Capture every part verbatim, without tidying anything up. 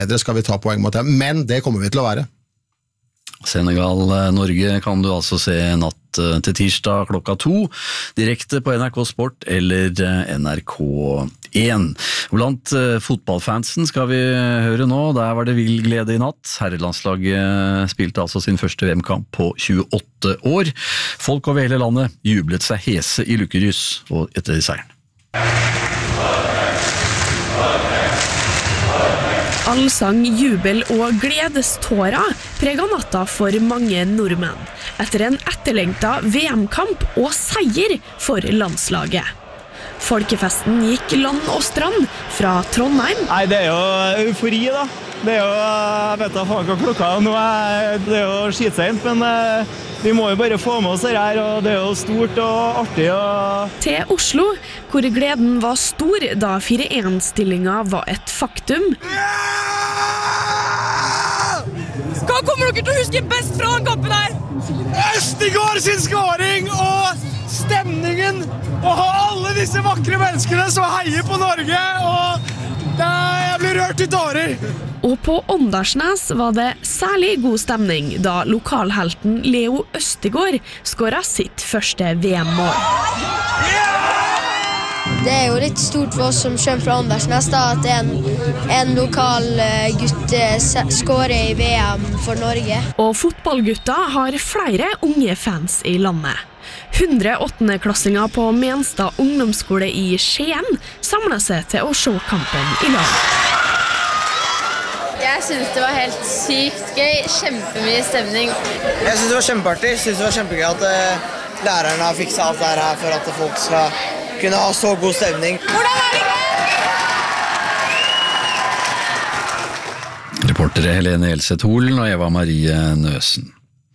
Det skal vi ta poeng mot dem, men det kommer vi til å være. Senegal-Norge kan du altså se natt til tirsdag klokka to, direkte på N R K Sport eller N R K én. Blant fotballfansen skal vi høre nå, der var det vill glede i natt. Herrelandslaget spilte altså sin første V M-kamp på tjueåtte år. Folk over hele landet jublet seg hese i lykkerys og etter seieren. Allsang, jubel og gledestårer preget natta for mange nordmenn, etter en etterlengtet V M-kamp og seier for landslaget. Folkefesten gikk land og strand fra Trondheim. Nei, det er jo eufori da. Det er jo, jeg vet da faen hva klokka er nå, det er jo skitsent, men vi må jo bare få med oss det her, og det er jo stort og artig. Og... Til Oslo, hvor gleden var stor da fire én-stillingen var et faktum. Hva kommer dere til å huske best fra den kampen her? Østigård sin skåring og stemningen, og ha alle disse vakre menneskene som heier på Norge, og det, jeg blir rørt i tårer. Og på Åndalsnes var det særlig god stemning da lokalhelten Leo Østigård skåret sitt første V M-mål. Det er jo litt stort for oss som kommer fra Åndalsnes da, at en, en lokal gutt skårer i V M for Norge. Og fotballgutta har flere unge fans i landet. hundre åttendeklassinger på Menstad ungdomsskole i Skien samlet seg til å se kampen i lag. Jeg synes det var helt sykt gøy, kjempemye stemning. Jeg synes det var kjempeartig, jeg synes det var kjempegøy at uh, lærerne har fikset alt det her for at folk skal kunne ha så god stemning. Hvordan er det gøy? Reportere Helene Elseth Holen og Eva Marie Nøsen.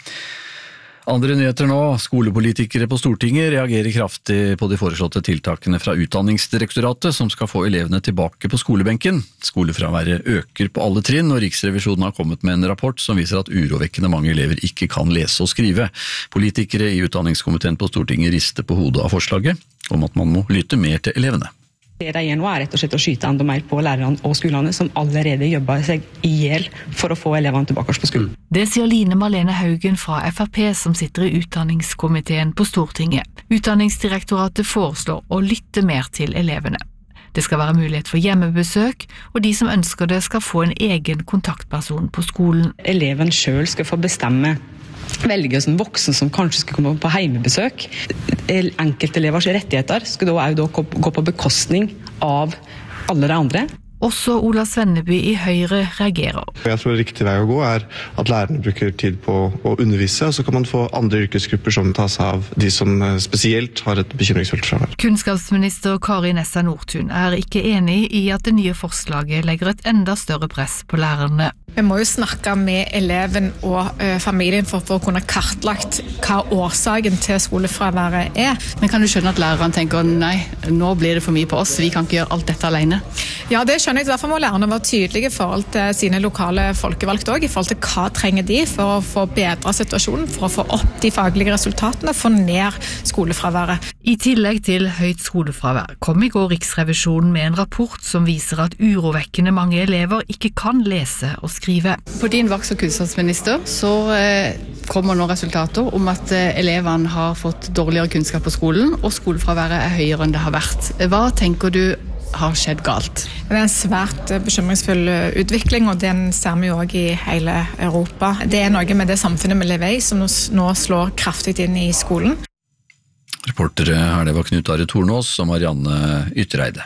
Andre nyheter nå. Skolepolitikere på Stortinget reagerer kraftig på de foreslåtte tiltakene fra Utdanningsdirektoratet som skal få elevene tilbake på skolebenken. Skolefraværet øker på alle trinn, og Riksrevisjonen har kommet med en rapport som viser at urovekkende mange elever ikke kan lese og skrive. Politikere i utdanningskomiteen på Stortinget rister på hodet av forslaget om at man må lytte mer til elevene. Det de gjør nå er rett og slett å skyte enda mer på lærerne og skolene som allerede jobber seg ihjel for å få elevene tilbake på skolen. Det sier Line Marlene Haugen fra F R P som sitter i utdanningskomiteen på Stortinget. Utdanningsdirektoratet foreslår å lytte mer til elevene. Det skal være mulighet for hjemmebesøk, og de som ønsker det skal få en egen kontaktperson på skolen. Eleven selv skal få bestemme velge som voksen som kanskje skal komme på heimebesøk. Enkeltelevers rettigheter skal da også gå på bekostning av alle de andre. Også Ola Svenneby i Høyre reagerer. Jeg tror riktig vei å gå er at lærerne bruker tid på å undervise, og så kan man få andre yrkesgrupper som tar seg av de som spesielt har et bekymringsfullt fravær. Kunnskapsminister Kari Nessa Nordtun er ikke enig i at det nye forslaget legger et enda større press på lærerne. Vi må jo snakke med eleven og ø, familien for, for å kunne kartlagt hva årsaken til skolefraværet er. Men kan du skjønne at lærerne tenker, nei, nå blir det for mye på oss, vi kan ikke gjøre alt dette alene? Ja, det skjønner jeg. Derfor må lærerne være tydelige i forhold til sine lokale folkevalgte også, i forhold til hva trenger de for å få bedre situasjonen, for å få opp de faglige resultatene, få ned skolefraværet. I tillegg til høyt skolefravær kom i går Riksrevisjonen med en rapport som viser at urovekkende mange elever ikke kan lese og skrive. På din vakt som kunnskapsminister så eh, kommer nå resultater om at eh, elevene har fått dårligere kunnskap på skolen, og skolefraværet er høyere enn det har vært. Hva tenker du har skjedd galt? Det er en svært bekymringsfull utvikling, og den ser vi jo også i hele Europa. Det er noe med det samfunnet vi lever i som nå slår kraftig inn i skolen. Reportere her, det var Knut Are Tornås og Marianne Yttereide.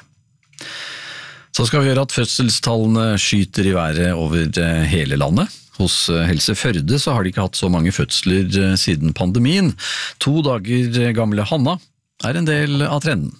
Så skal vi høre at fødselstallene skyter i været over hele landet. Hos Helse Førde så har de ikke hatt så mange fødsler siden pandemien. To dager gamle Hanna er en del av trenden.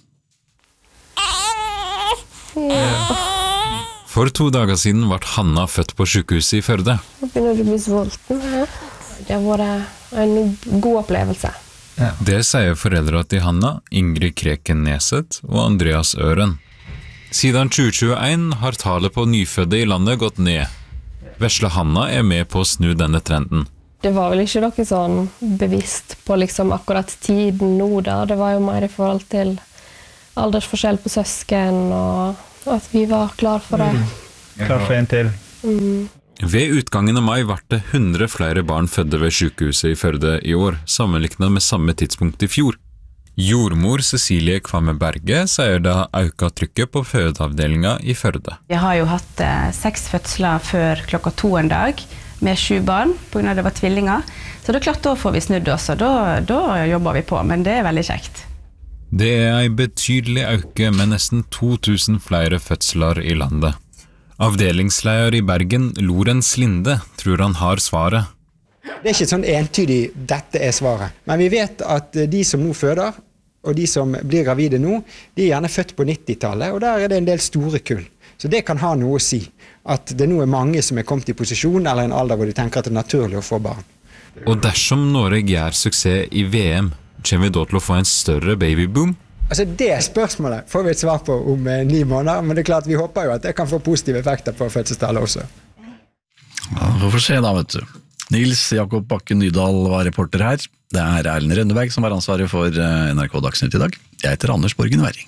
For to dager siden ble Hanna født på sykehuset i Førde. Nå begynner du å bli sulten her. Det har vært en god opplevelse. Ja. Det sier foreldre til Hanna, Ingrid Kreken Neset og Andreas Øren. Siden tjue tjueen har tallet på nyfødde i landet gått ned. Vesle Hanna er med på å snu denne trenden. Det var vel ikke noe sånn bevisst på liksom akkurat tiden nå da. Det var jo mer i forhold til aldersforskjell på søsken, og at vi var klar for det. Mm. Klar for en til. Mm. Ved utgangen av mai var det hundre flere barn fødde ved sykehuset i Førde i år, sammenlignet med samme tidspunkt i fjor. Jordmor Cecilie Kvamme Berge sier det har økt trykket på fødeavdelingen i Førde. Jeg har jo hatt eh, seks fødsler før klokka to en dag, med sju barn, på grunn av det var tvillinger. Så det er klart, da får vi snudd oss, og da, da jobber vi på, men det er veldig kjekt. Det er en betydelig øke med nesten to tusen flere fødsler i landet. Avdelingsleder i Bergen, Lorentz Linde, tror han har svaret. Det er ikke sånn entydig, dette er svaret. Men vi vet at de som nå føder, og de som blir gravide nå, de er gjerne født på nittitallet, og der er det en del store kull. Så det kan ha noe å si, at det nå er mange som er kommet i posisjon, eller en alder hvor de tenker at det er naturlig å få barn. Og dersom Norge gjør suksess i V M, kommer vi da til å få en større babyboom? Altså det spørsmålet får vi et svar på om eh, ni måneder, men det er klart vi håper jo at det kan få positive effekter på fødselstallet også. Ja, vi får se da, vet du. Nils Jakob Bakken Nydal var reporter her. Det er Erlend Rønneberg som har ansvaret for N R K Dagsnytt i dag. Jeg heter Anders Borgen Werring.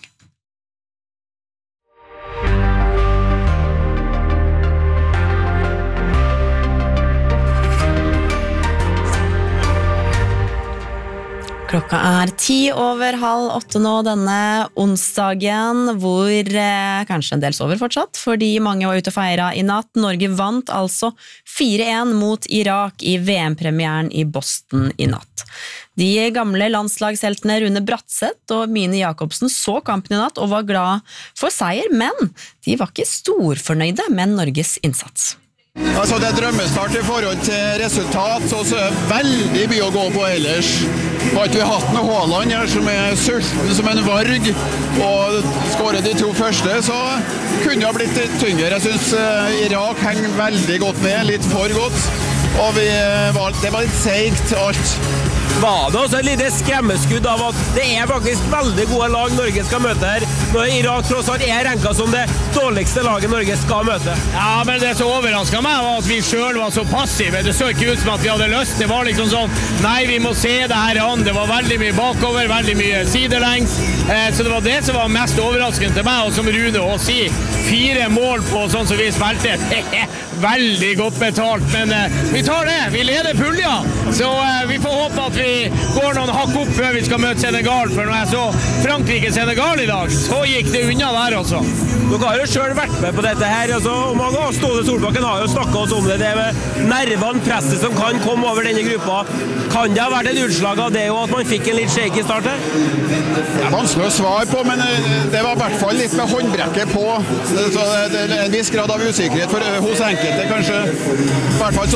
Klokka er ti over halv åtte nå denne onsdagen, hvor eh, kanskje en del sover fortsatt, fordi mange var ute og feiret i natt. Norge vant altså fire en mot Irak i V M-premieren i Boston i natt. De gamle landslagsheltene Rune Bratseth og Mine Jakobsen så kampen i natt og var glad for seier, men de var ikke storfornøyde med Norges innsats. Altså det er drømmestart i forhold til resultat, så er det veldig mye å gå på ellers. Har ikke vi hatt noe Haaland her som er sulten som en varg og skårer de to første, så kunne det ha blitt litt tyngre. Jeg synes Irak henger veldig godt med, litt for godt, og vi var, det var litt seigt alt. Var det også et lite skremmeskudd av at det er faktisk veldig gode lag Norge skal møte her, når Irak tross alt er renket som det dårligste laget Norge skal møte. Ja, men det som overrasket meg var at vi selv var så passive. Det så ikke ut som at vi hadde lyst. Det var liksom sånn, nei, vi må se det her an. Det var veldig mye bakover, veldig mye sidelengs. Eh, så det var det som var mest overraskende til meg, og som Rune å si. Fire mål på sånn som vi spilte. Veldig godt betalt, men eh, vi tar det. Vi leder pulja. Så eh, vi får håpe at vi går noen hakk opp før vi skal møte Senegal, for når jeg så Frankrike-Senegal i dag, så gikk det unna der også. Dere har jo selv vært med på dette her, altså, og mange av Ståle Solbakken har jo snakket oss om det, det med nervene, presset som kan komme over denne gruppa. Kan det ha vært et utslag av det, og at man fikk en litt shaky start her? Det er vanskelig å svare på, men det var i hvert fall litt med håndbrekket på, så det er en viss grad av usikkerhet for, hos enkelte, kanskje. I hvert fall så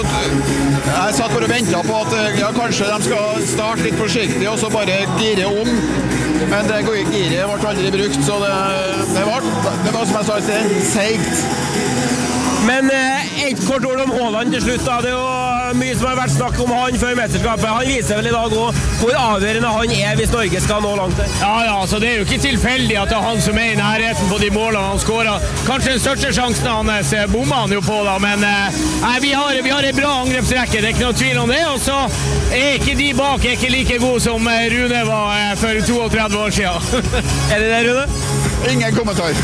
jeg satt bare og ventet på at ja, kanskje de skal starte litt forsiktig, og så bare gire om. Men det giret ble aldri brukt, så det, det, var, det var som jeg sa, det er seigt. Men eh, et kort ord om Haaland til slutt, da. Det er jo mye som har vært snakk om han før mesterskapet. Han viser vel i dag også hvor avgjørende han er hvis Norge skal nå langt der. Ja, ja, altså det er jo ikke tilfeldig at det er han som er i nærheten på de målene han skårer. Kanskje den største sjansen hans bommer han jo på da, men eh, vi har, vi har en bra angrepsrekke, det er ikke noe tvil om det, og så er ikke de bak er ikke like gode som Rune var eh, for trettito år siden. Er det det, Rune? Ingen kommentar.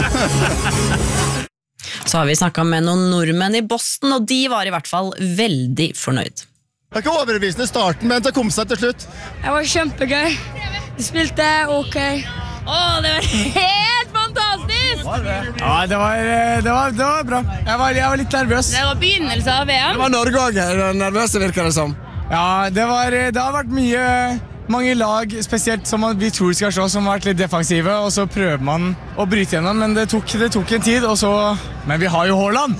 Så har vi snakket med noen nordmenn i Boston, og de var i hvert fall veldig fornøyd. Det var ikke overbevisende starten, men det kom seg til slutt. Det var kjempegøy. Vi spilte ok. Åh, det var helt fantastisk! Ja, det var, det var, det var bra. Jeg var, jeg var litt nervøs. Det var begynnelse av V M. Det var Norge også, nervøse virker det som. Ja, det, var, det har vært mye... Mange lag, spesielt som vi tror skal slå, som har vært litt defensive, og så prøver man å bryte gjennom, men det tok, det tok en tid, og så... Men vi har jo Haaland!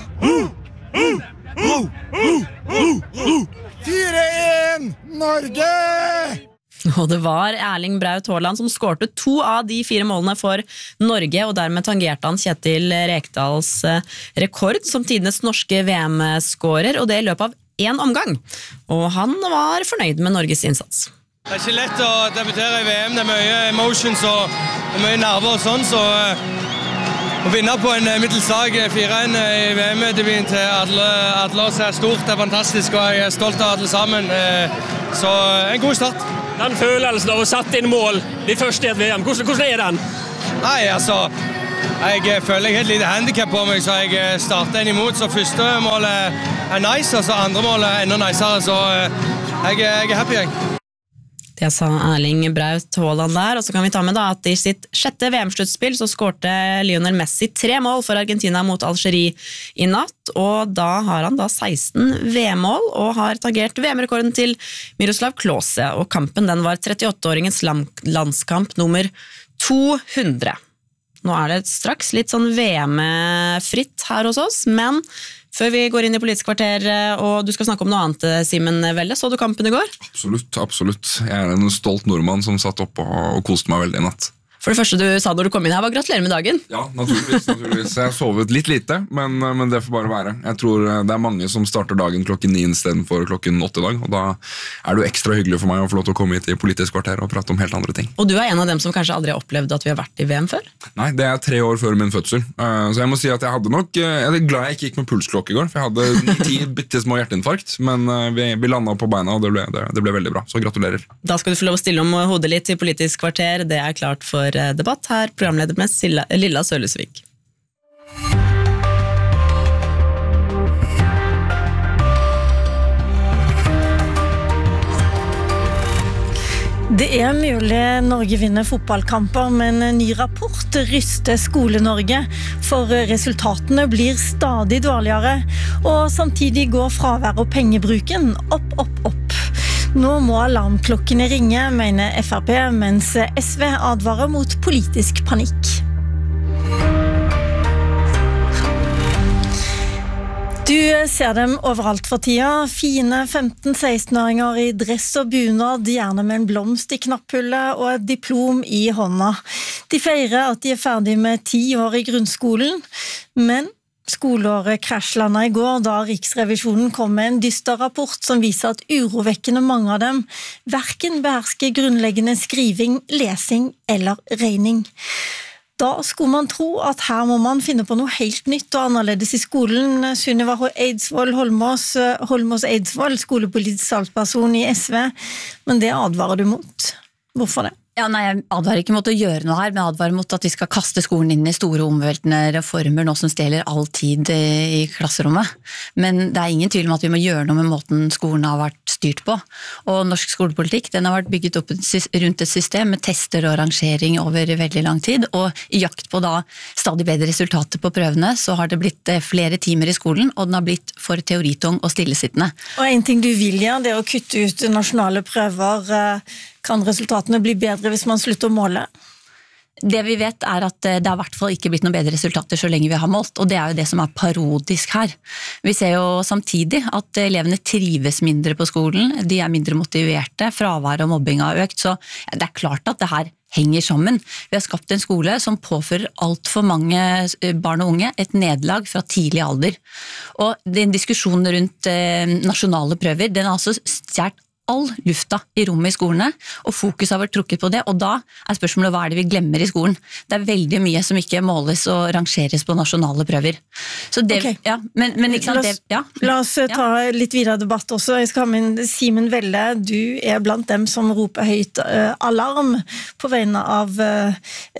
fire en Norge! Og det var Erling Braut Haaland som skårte to av de fire målene for Norge, og dermed tangerte han Kjetil Rekdals rekord som tidenes norske V M-skårer, og det i løpet av en omgang. Og han var fornøyd med Norges innsats. Det er ikke lett å debutere i V M, det er mye emotions og det er mye nerver og sånn, så uh, å vinne på en middels lag fire en i V M-debuten til alle, alle oss er stort, det er fantastisk, og jeg er stolt av alle sammen, uh, så en god start. Den følelsen av å sette inn mål, de første i et V M, hvordan, hvordan er den? Nei, altså, jeg føler jeg har et lite handicap på meg, så jeg starter en imot. Så første målet er nice, og så andre målet er enda nicere, så jeg, jeg er happy, jeg. Det sa Erling Braut Haaland der, og så kan vi ta med da at i sitt sjette V M-sluttspill så skårte Lionel Messi tre mål for Argentina mot Algerie i natt, og da har han da seksten V M-mål og har tagert V M-rekorden til Miroslav Klose, og kampen den var trettiåtte-åringens landskamp nummer to hundre. Nå er det straks litt sånn V M-fritt her hos oss, men før vi går inn i Politisk kvarter, og du skal snakke om noe annet, Simen Velle, så du kampen i går? Absolutt, absolutt. Jeg er en stolt nordmann som satt oppe og koste meg veldig i natt. For det første du sa når du kom inn her var gratulerer med dagen. Ja, naturligvis. naturligvis. Jeg har sovet litt lite, men, men det får bare være. Jeg tror det er mange som starter dagen klokken ni i stedet for klokken åtte i dag, og da er det jo ekstra hyggelig for meg å få lov til å komme hit i Politisk kvarter og prate om helt andre ting. Og du er en av dem som kanskje aldri har opplevd at vi har vært i V M før? Nei, det er tre år før min fødsel. Så jeg må si at jeg hadde nok, jeg er glad jeg ikke gikk med pulsklokke i går, for jeg hadde ti bitte små hjerteinfarkt, men vi, vi landet på beina, og det ble, det, det ble veldig bra. Så gratulerer. Da skal du få lov å stille om hodet litt i Politisk kvarter. Det er klart for debatt her, programleder med Lilla Sølesvik. Det er mulig Norge vinner fotballkamper, men en ny rapport ryster Skole-Norge, for resultatene blir stadig dårligere, og samtidig går fravær og pengebruken opp, opp, opp. Nå må alarmklokkene ringe, mener F R P, mens S V advarer mot politisk panikk. Du ser dem overalt for tida. Fine femten-seksten-åringer i dress og bunad, gjerne med en blomst i knapphullet og et diplom i hånda. De feirer at de er ferdig med ti år i grunnskolen, men skoleåret krasjlandet i går da Riksrevisjonen kom med en dyster rapport som viser at urovekkende mange av dem hverken behersker grunnleggende skriving, lesing eller regning. Da skulle man tro at her må man finne på noe helt nytt og annerledes i skolen. Sunniva Eidsvoll Holmås, Holmås Eidsvoll, skolepolitisk salgsperson i S V, men det advarer du mot. Hvorfor det? Ja, nei, Jeg advarer ikke mot å gjøre noe her, men advarer mot at vi skal kaste skolen inn i store omveltende reformer nå som stjeler all tid i klasserommet. Men det er ingen tvil om at vi må gjøre noe med måten skolen har vært styrt på. Og norsk skolepolitikk den har vært bygget opp rundt et system med tester og rangering over veldig lang tid, og i jakt på da stadig bedre resultater på prøvene, så har det blitt flere timer i skolen, og den har blitt for teoritung og stillesittende. Og en ting du vil gjøre, det er å kutte ut nasjonale prøver. Kan resultatene bli bedre hvis man slutter å måle? Det vi vet er at det har i hvert fall ikke blitt noen bedre resultater så lenge vi har målt, og det er jo det som er parodisk her. Vi ser jo samtidig at elevene trives mindre på skolen, de er mindre motiverte, fravær og mobbing har økt, så det er klart at det her henger sammen. Vi har skapt en skole som påfører alt for mange barn og unge et nederlag fra tidlig alder. Og den diskusjonen rundt nasjonale prøver, den har altså stjert all lufta i rommet i skolene, og fokus har vært trukket på det, og da er spørsmålet hva er det vi glemmer i skolen. Det er veldig mye som ikke måles og rangeres på nasjonale prøver. Så det, okay. ja, men, men ikke sant, la, oss, det, ja. la oss ta litt videre debatt også. Jeg skal ha min Simen Velle, du er blant dem som roper høyt uh, alarm på vegne av uh,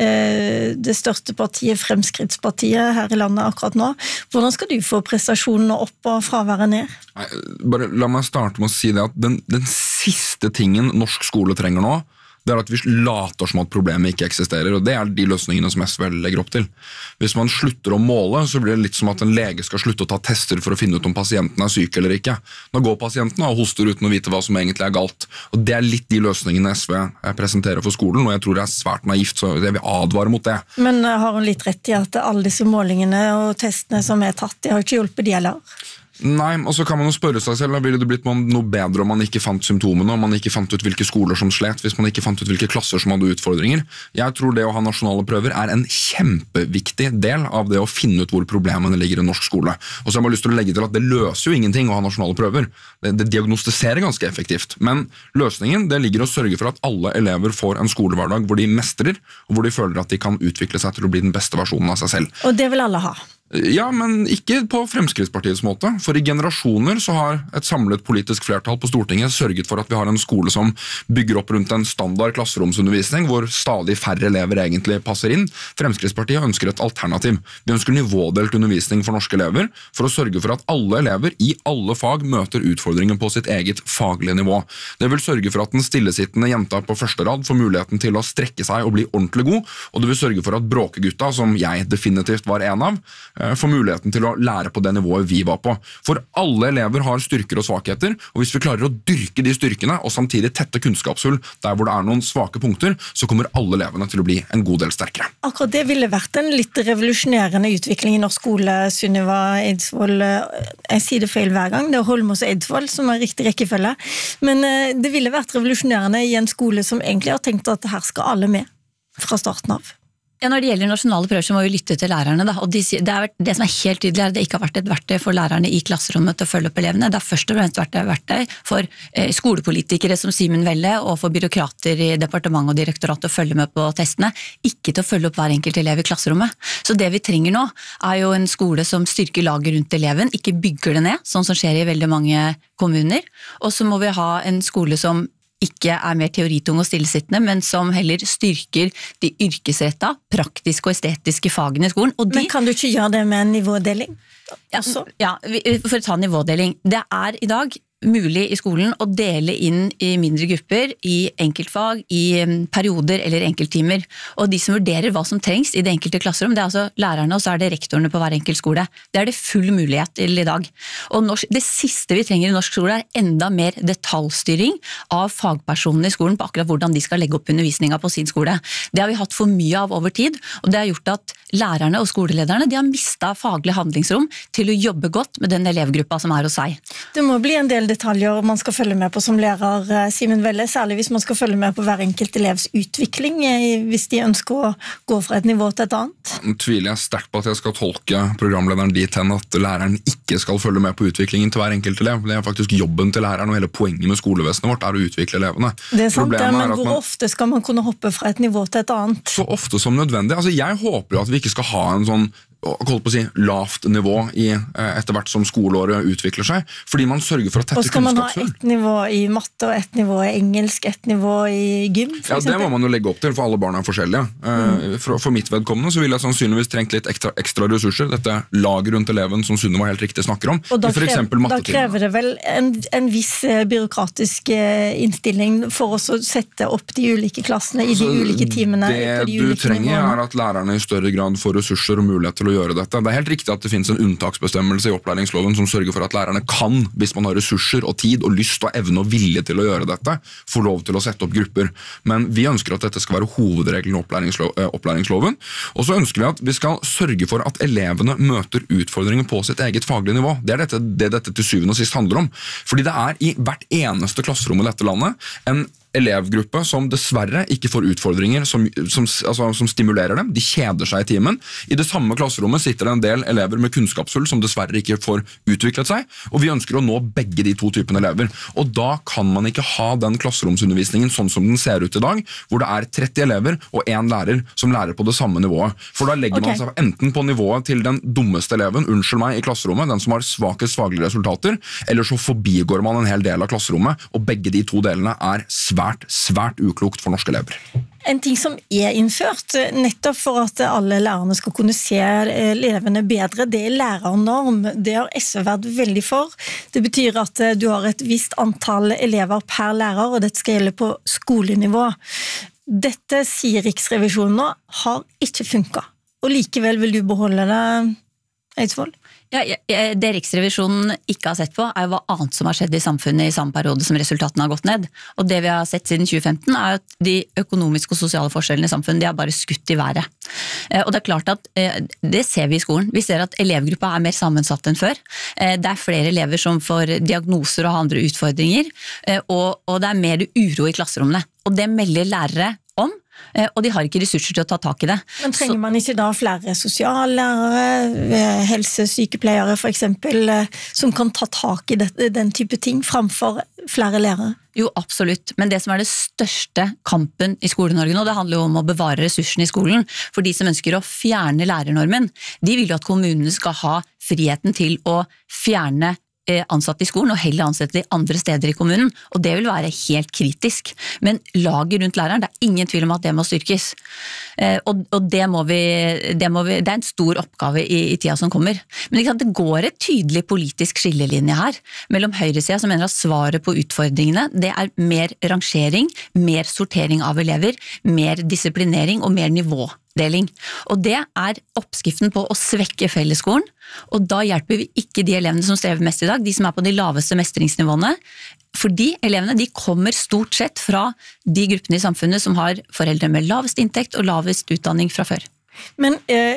det største partiet, Fremskrittspartiet her i landet akkurat nå. Hvordan skal du få prestasjonene opp og fraværet ned? Nei, bare la meg starte med å si det at den, den siste tingen norsk skole trenger nå, det er at vi later som at problemet ikke eksisterer, og det er de løsningene som S V legger opp til. Hvis man slutter å måle, så blir det litt som at en lege skal slutte å ta tester for å finne ut om pasienten er syk eller ikke. Nå går pasienten og hoster uten å vite hva som egentlig er galt, og det er litt de løsningene S V presenterer for skolen, og jeg tror det er svært naivt, så jeg vil advare mot det. Men har hun litt rett i at alle disse målingene og testene som er tatt, de har ikke hjulpet de heller? Nei, og så kan man jo spørre seg selv, ville det blitt noe bedre om man ikke fant symptomene, om man ikke fant ut hvilke skoler som slet, hvis man ikke fant ut hvilke klasser som hadde utfordringer. Jeg tror det å ha nasjonale prøver er en kjempeviktig del av det å finne ut hvor problemene ligger i norsk skole. Og så har jeg bare lyst til å legge til at det løser jo ingenting å ha nasjonale prøver. Det, det diagnostiserer ganske effektivt. Men løsningen, det ligger å sørge for at alle elever får en skolehverdag hvor de mestrer, og hvor de føler at de kan utvikle seg til å bli den beste versjonen av seg selv. Og det vil alle ha? Ja, men ikke på Fremskrittspartiets måte. For i generasjoner så har et samlet politisk flertall på Stortinget sørget for at vi har en skole som bygger opp rundt en standard klasseromsundervisning, hvor stadig færre elever egentlig passer inn. Fremskrittspartiet ønsker et alternativ. Vi ønsker nivådelt undervisning for norske elever, for å sørge for at alle elever i alle fag møter utfordringen på sitt eget faglige nivå. Det vil sørge for at den stillesittende jenta på første rad får muligheten til å strekke seg og bli ordentlig god, og det vil sørge for at bråkegutta, som jeg definitivt var en av, får muligheten til å lære på det nivået vi var på. For alle elever har styrker og svakheter, og hvis vi klarer å dyrke de styrkene og samtidig tette kunnskapshull der hvor det er noen svake punkter, så kommer alle elevene til å bli en god del sterkere. Akkurat det ville vært en litt revolusjonerende utvikling i norsk skole, Sunniva Eidsvoll. Jeg sier det feil hver gang, det er Holmås og Eidsvoll som er riktig rekkefølge, men det ville vært revolusjonerende i en skole som egentlig har tenkt at her skal alle med fra starten av. Ja, når det gjelder nasjonale prøver, så må vi lytte til lærerne. Da. Og de, det, er, det som er helt tydelig er at det ikke har vært et verktøy for lærerne i klasserommet til å følge opp elevene. Det har først og fremst vært et verktøy for eh, skolepolitikere som Simen Velle og for byråkrater i departement og direktorat å følge med på testene, ikke til å følge opp hver enkelt elev i klasserommet. Så det vi trenger nå er jo en skole som styrker laget rundt eleven, ikke bygger det ned, sånn som skjer i veldig mange kommuner. Og så må vi ha en skole som ikke er mer teoritung og stillesittende, men som heller styrker de yrkesretta, praktiske og estetiske fagene i skolen. Og de, men kan du ikke gjøre det med en nivådeling? Ja, ja, for å ta nivådeling. Det er i dag mulig i skolen å dele inn i mindre grupper, i enkeltfag, i perioder eller enkelttimer. Og de som vurderer hva som trengs i det enkelte klasserom, det er altså lærerne, og så er det rektorene på hver enkelt skole. Det er det full mulighet til i dag. Og norsk, det siste vi trenger i norsk skole er enda mer detaljstyring av fagpersonene i skolen på akkurat hvordan de skal legge opp undervisninga på sin skole. Det har vi hatt for mye av over tid, og det har gjort at lærerne og skolelederne de har mistet faglig handlingsrom til å jobbe godt med den elevgruppa som er hos seg. Det må bli en del detaljer man skal følge med på som lærer, Simen Velle, særlig hvis man skal følge med på hver enkelt elevs utvikling, hvis de ønsker å gå fra et nivå til et annet. Nå tviler jeg sterkt på at jeg skal tolke programlederen dit hen at læreren ikke skal følge med på utviklingen til hver enkelt elev. Det er faktisk jobben til læreren, og hele poenget med skolevesenet vårt er å utvikle elevene. Det er sant, det, men hvor man, ofte skal man kunne hoppe fra et nivå til et annet? Så ofte som nødvendig. Altså, jeg håper jo at vi ikke skal ha en sånn holdt på å si, lavt nivå i, etter hvert som skoleåret utvikler seg, fordi man sørger for å tette kunnskapshull. Og skal man ha ett nivå i matte, og ett nivå i engelsk, ett nivå i gym, for ja, eksempel? Det må man jo legge opp til, for alle barn er forskjellige. Mm. For, for mitt vedkommende så vil jeg sannsynligvis trengt litt ekstra, ekstra ressurser, dette laget rundt eleven som Sunniva helt riktig snakker om. Og da, for eksempel, krever, da krever det vel en, en viss byråkratisk innstilling for oss å sette opp de ulike klassene i de så ulike timene. Det de du ulike trenger nivåene. er at lærerne i større grad får ressurser og mulighet til å gjøre dette. Det er helt riktig at det finnes en unntaksbestemmelse i opplæringsloven som sørger for at lærerne kan, hvis man har ressurser og tid og lyst og evne og vilje til å gjøre dette, få lov til å sette opp grupper. Men vi ønsker at dette skal være hovedregelen i opplæringslov, opplæringsloven, og så ønsker vi at vi skal sørge for at elevene møter utfordringer på sitt eget faglige nivå. Det er dette, det dette til syvende og sist handler om. Fordi det er i hvert eneste klasserom i dette landet en elevgruppe som dessverre ikke får utfordringer som, som, altså, som stimulerer dem. De kjeder seg i timen. I det samme klasserommet sitter det en del elever med kunnskapshull som dessverre ikke får utviklet seg, og vi ønsker å nå begge de to typene elever. Og da kan man ikke ha den klasseromsundervisningen sånn som den ser ut i dag, hvor det er tretti elever og én lærer som lærer på det samme nivået. For da legger okay. man seg enten på nivået til den dummeste eleven, unnskyld meg, i klasserommet, den som har svakest faglige resultater, eller så forbigår man en hel del av klasserommet, og begge de to delene er svært Svært, svært uklokt for norske elever. En ting som er innført, nettopp for at alle lærerne skal kunne se elevene bedre, det er lærernorm. Det har S V vært veldig for. Det betyr at du har et visst antall elever per lærer, og dette skal gjelde på skolenivå. Dette, sier Riksrevisjonen nå, har ikke funket. Og likevel vil du beholde det, Eidsvoll? Ja, det Riksrevisjonen ikke har sett på er hva annet som har skjedd i samfunnet i samme periode som resultatene har gått ned. Og det vi har sett siden tjue femten er at de økonomiske og sosiale forskjellene i samfunnet de har bare skutt i været. Og det er klart at det ser vi i skolen. Vi ser at elevgruppa er mer sammensatt enn før. Det er flere elever som får diagnoser og har andre utfordringer, og det er mer uro i klasserommene. Og det melder lærere om, og de har ikke ressurser til å ta tak i det. Men trenger man ikke da flere sosiallærere, helsesykepleiere for eksempel, som kan ta tak i det, den type ting framfor flere lærere? Jo, absolutt. Men det som er det største kampen i Skole-Norge nå, det handler jo om å bevare ressursene i skolen. For de som ønsker å fjerne lærernormen, de vil jo at kommunene skal ha friheten til å fjerne ansatte i skolen, og heller ansette de andre steder i kommunen, og det vil være helt kritisk. Men laget rundt læreren, det er ingen tvil om at det må styrkes. Og, og det, må vi, det, må vi, det er en stor oppgave i, i tida som kommer. Men ikke sant, det går et tydelig politisk skillelinje her, mellom høyresida som mener at svaret på utfordringene, det er mer rangering, mer sortering av elever, mer disiplinering og mer nivå. Deling. Og det er oppskriften på å svekke fellesskolen, og da hjelper vi ikke de elevene som strever mest i dag, de som er på de laveste mestringsnivåene, fordi elevene de kommer stort sett fra de gruppene i samfunnet som har foreldre med lavest inntekt og lavest utdanning fra før. Men eh,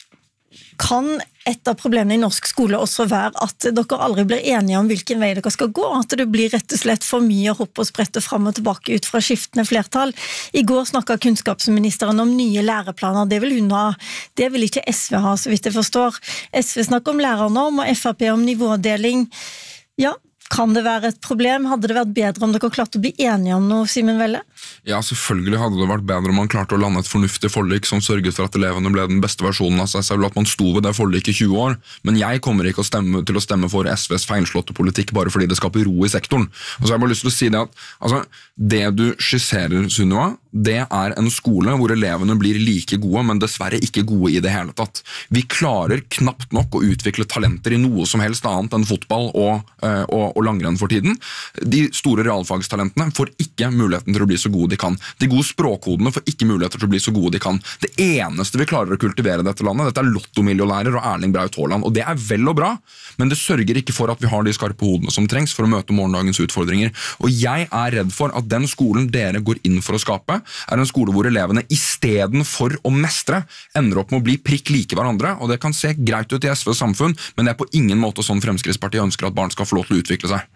kan et av problemene i norsk skole også være at dere aldri blir enige om hvilken vei dere skal gå, at det blir rett og slett for mye hopp og sprette frem og tilbake ut fra skiftende flertall? I går snakket kunnskapsministeren om nye læreplaner, det vil hun ha, det vil ikke S V ha, så vidt jeg forstår. S V snakker om lærernorm og F P om nivådeling. Ja, kan det være et problem? Hadde det vært bedre om dere klarte å bli enige om noe, Simen Velle? Ja, selvfølgelig hadde det vært bedre om man klarte å lande et fornuftig forlik som sørget for at elevene ble den beste versjonen av seg selv, at man sto ved det forliket i tjue år. Men jeg kommer ikke å stemme, til å stemme for S Vs feilslåtte politikk bare fordi det skaper ro i sektoren. Og så har jeg bare lyst til å si det at altså, det du skisserer, Sunniva, det er en skole hvor elevene blir like gode, men dessverre ikke gode i det hele tatt. Vi klarer knapt nok å utvikle talenter i noe som helst annet enn fotball og, og, og langrenn for tiden. De store realfagstalentene får ikke muligheten til å bli så gode de kan. De gode språkhodene får ikke muligheter til å bli så gode de kan. Det eneste vi klarer å kultivere i dette landet, dette er lottomillionærer og Erling Braut Haaland, og det er vel og bra, men det sørger ikke for at vi har de skarpe hodene som trengs for å møte morgendagens utfordringer. Og jeg er redd for at den skolen dere går inn for å skape, er en skole hvor elevene i stedet for å mestre ender opp med å bli prikk like hverandre, og det kan se greit ut i S Vs samfunn, men det er på ingen måte sånn Fremskrittspartiet ønsker at barn skal få lov til å utvikle seg.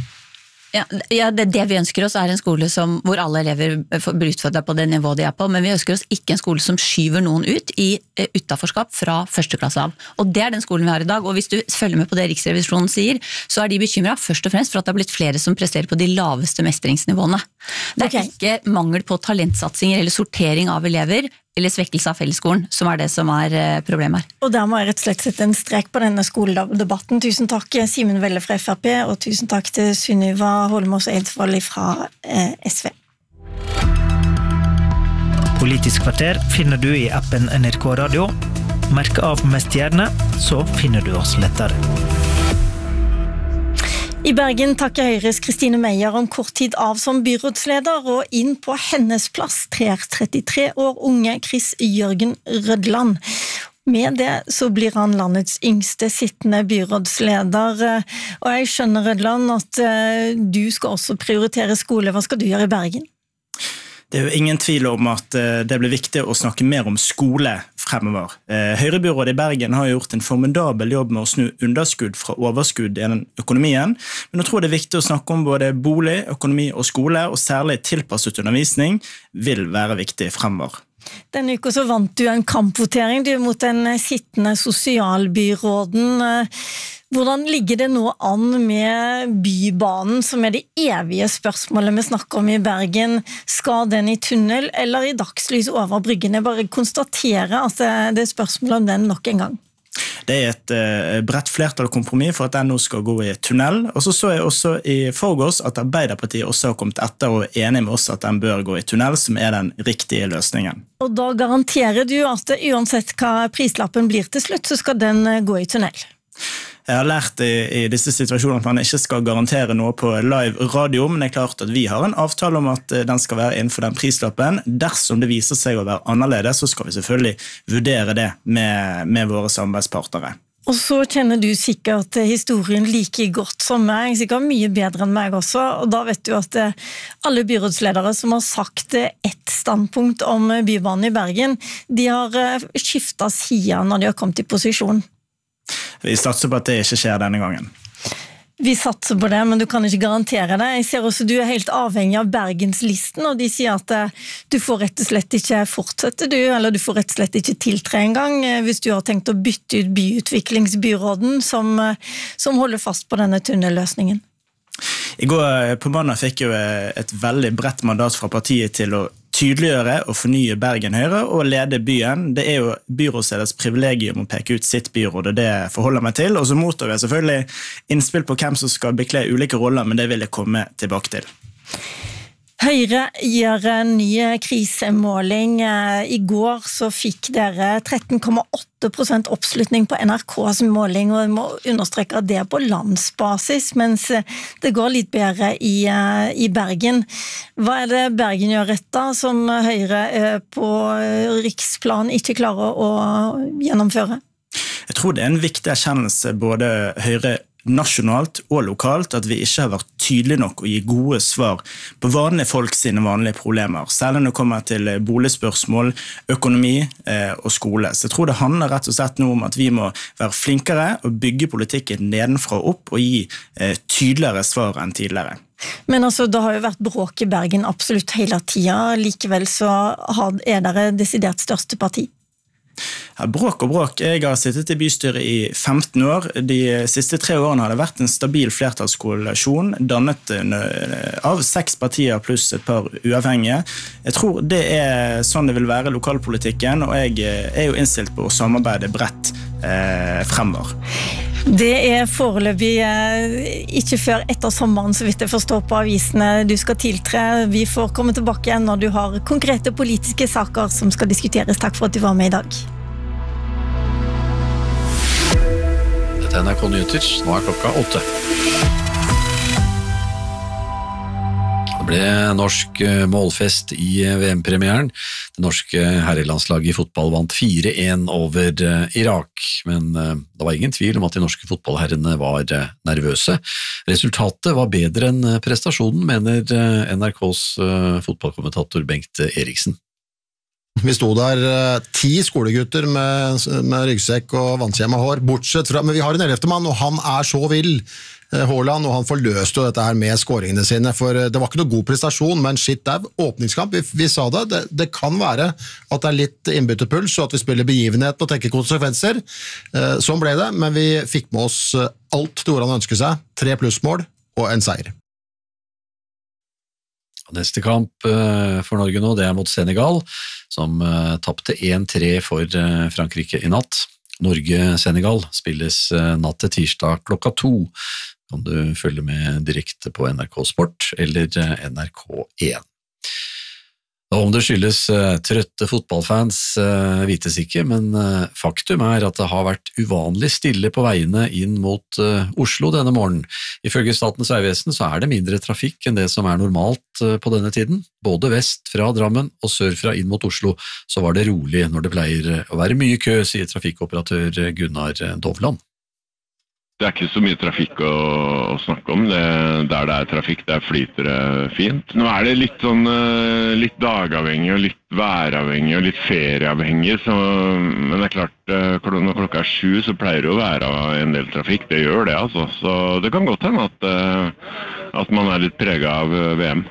Ja, ja det, det vi ønsker oss er en skole som, hvor alle elever blir utfordret på det nivået de er på, men vi ønsker oss ikke en skole som skyver noen ut i utenforskap fra første klasse av. Og det er den skolen vi har i dag, og hvis du følger med på det Riksrevisjonen sier, så er de bekymret først og fremst for at det har blitt flere som presterer på de laveste mestringsnivåene. Det er okay. Ikke mangel på talentsatsinger eller sortering av elever, eller svekkelse av fellesskolen, som er det som er problemet her. Og der må jeg rett og slett sette en strek på denne skoledebatten. Tusen takk Simen Velle fra F P, og tusen takk til Sunniva Holmås Eidsvoll fra eh, S V. Politisk kvarter finner du i appen N R K Radio. Merk av med stjerne, så finner du oss lettere. I Bergen takker Høyres Kristine Meyer om kort tid av som byrådsleder, og inn på hennes plass trer trettitre år unge Chris Jørgen Rødland. Med det så blir han landets yngste sittende byrådsleder, og jeg skjønner Rødland at du skal også prioritere skole. Hva skal du gjøre i Bergen? Det er jo ingen tvil om at det blir viktig å snakke mer om skole fremover. Høyrebyrådet i Bergen har gjort en formidabel jobb med å snu underskudd fra overskudd i den økonomien, men jeg tror det er viktig å snakke om både bolig, økonomi og skole, og særlig tilpasset undervisning vil være viktig fremover. Denne uka så vant du en kampvotering du mot den sittende sosialbyråden. Hvordan ligger det nå an med Bybanen, som er det evige spørsmålet vi snakker om i Bergen? Skal den i tunnel eller i dagslys over bryggen? Jeg bare konstaterer at det er spørsmål om den nok en gang. Det er et uh, bredt flertall kompromiss for at den nå skal gå i tunnel. Og så så jeg også i forgårs at Arbeiderpartiet også har kommet etter og er enig med oss at den bør gå i tunnel, som er den riktige løsningen. Og da garanterer du at uansett hva prislappen blir til slutt, så skal den gå i tunnel? Jeg har lært i, i disse situasjonene at man ikke skal garantere noe på live radio, men det er klart at vi har en avtale om at den skal være innenfor den prislappen. Dersom det viser seg å være annerledes, så skal vi selvfølgelig vurdere det med, med våre samarbeidspartnere. Og så kjenner du sikkert historien like godt som meg, sikkert mye bedre enn meg også, og da vet du at alle byrådsledere som har sagt ett standpunkt om Bybanen i Bergen, de har skiftet siden når de har kommet i posisjon. Vi satser på at det ikke skjer denne gangen. Vi satser på det, men du kan ikke garantere det. Jeg ser også du er helt avhengig av Bergenslisten, og de sier at du får rett og slett ikke fortsette du, eller du får rett og slett ikke tiltre en gang hvis du har tenkt å bytte ut byutviklingsbyråden som, som holder fast på denne tunnelløsningen. I går på mandag fikk jeg et veldig bredt mandat fra partiet til å tydeliggjøre og fornye Bergen Høyre og lede byen. Det er jo byrådslederens privilegium å peke ut sitt byråd, og det forholder meg til. Og så mottar jeg selvfølgelig innspill på hvem som skal bekle ulike roller, men det vil jeg komme tilbake til. Høyre gjør en ny krisemåling. I går så fikk dere tretten komma åtte prosent oppslutning på N R K's måling, og jeg må understreke at det er på landsbasis, mens det går litt bedre i, i Bergen. Hva er det Bergen gjør rett da, som Høyre på riksplan ikke klarer å gjennomføre? Jeg tror det er en viktig erkjennelse både Høyre nasjonalt og lokalt at vi ikke har vært tydelige nok å gi gode svar på vanlige folk sine vanlige problemer, særlig når det kommer til boligspørsmål, økonomi eh, og skole. Så jeg tror det handler rett og slett nå om at vi må være flinkere og bygge politikken nedenfra og opp og gi eh, tydeligere svar enn tidligere. Men altså, det har jo vært bråk i Bergen absolutt hele tiden, likevel så er dere desidert største parti. Ja, bråk og bråk. Jeg har sittet i bystyret i femten år. De siste tre årene har det vært en stabil flertallskoalisjon, dannet av seks partier pluss et par uavhengige. Jeg tror det er sånn det vil være i lokalpolitikken, og jeg er jo innstilt på å samarbeide bredt eh, fremover. Det er foreløpig ikke før etter sommeren, så vidt jeg forstår på avisene du skal tiltre. Vi får komme tilbake igjen når du har konkrete politiske saker som skal diskuteres. Takk for at du var med i dag. Dette er N R K Nyheter. Nå er klokka åtte. Det ble norsk målfest i V M-premieren. Det norske herrelandslaget i fotball vant fire en over Irak, men det var ingen tvil om at de norske fotballherrene var nervøse. Resultatet var bedre enn prestasjonen, mener N R K's fotballkommentator Bengt Eriksen. Vi sto der ti skolegutter med, med ryggsekk og vannkjemmet hår, bortsett fra, men vi har en ellevte mann, og han er så vill, Haaland, og han forløste jo dette her med skåringene sine, for det var ikke noe god prestasjon, men shit, det er åpningskamp, vi, vi sa det, det, det kan være at det er litt innbyttepuls, og at vi spiller begivenhet og tenker konsekvenser, eh, sånn ble det, men vi fikk med oss alt det han ønsket seg, tre plussmål og en seier. Neste kamp for Norge nå, det er mot Senegal, som tappte en tre for Frankrike i natt. Norge-Senegal spilles natt til tirsdag klokka to. Kan du følge med direkte på N R K Sport eller N R K én. Om det skyldes trøtte fotballfans vites ikke, men faktum er at det har vært uvanlig stille på veiene inn mot Oslo denne morgenen. Ifølge Statens vegvesen så er det mindre trafikk enn det som er normalt på denne tiden. Både vest fra Drammen og sør fra inn mot Oslo så var det rolig når det pleier å være mye kø, sier trafikkoperatør Gunnar Dovland. Det er ikke så mye trafikk å, å snakke om. Det, der det er trafikk, der flyter det fint. Nå er det litt, sånn, litt dagavhengig og litt væravhengig og litt ferieavhengig, så, men det er klart, når klokka er sju så pleier det å være en del trafikk. Det gjør det, altså. Så det kan godt hende at, at man er litt preget av V M.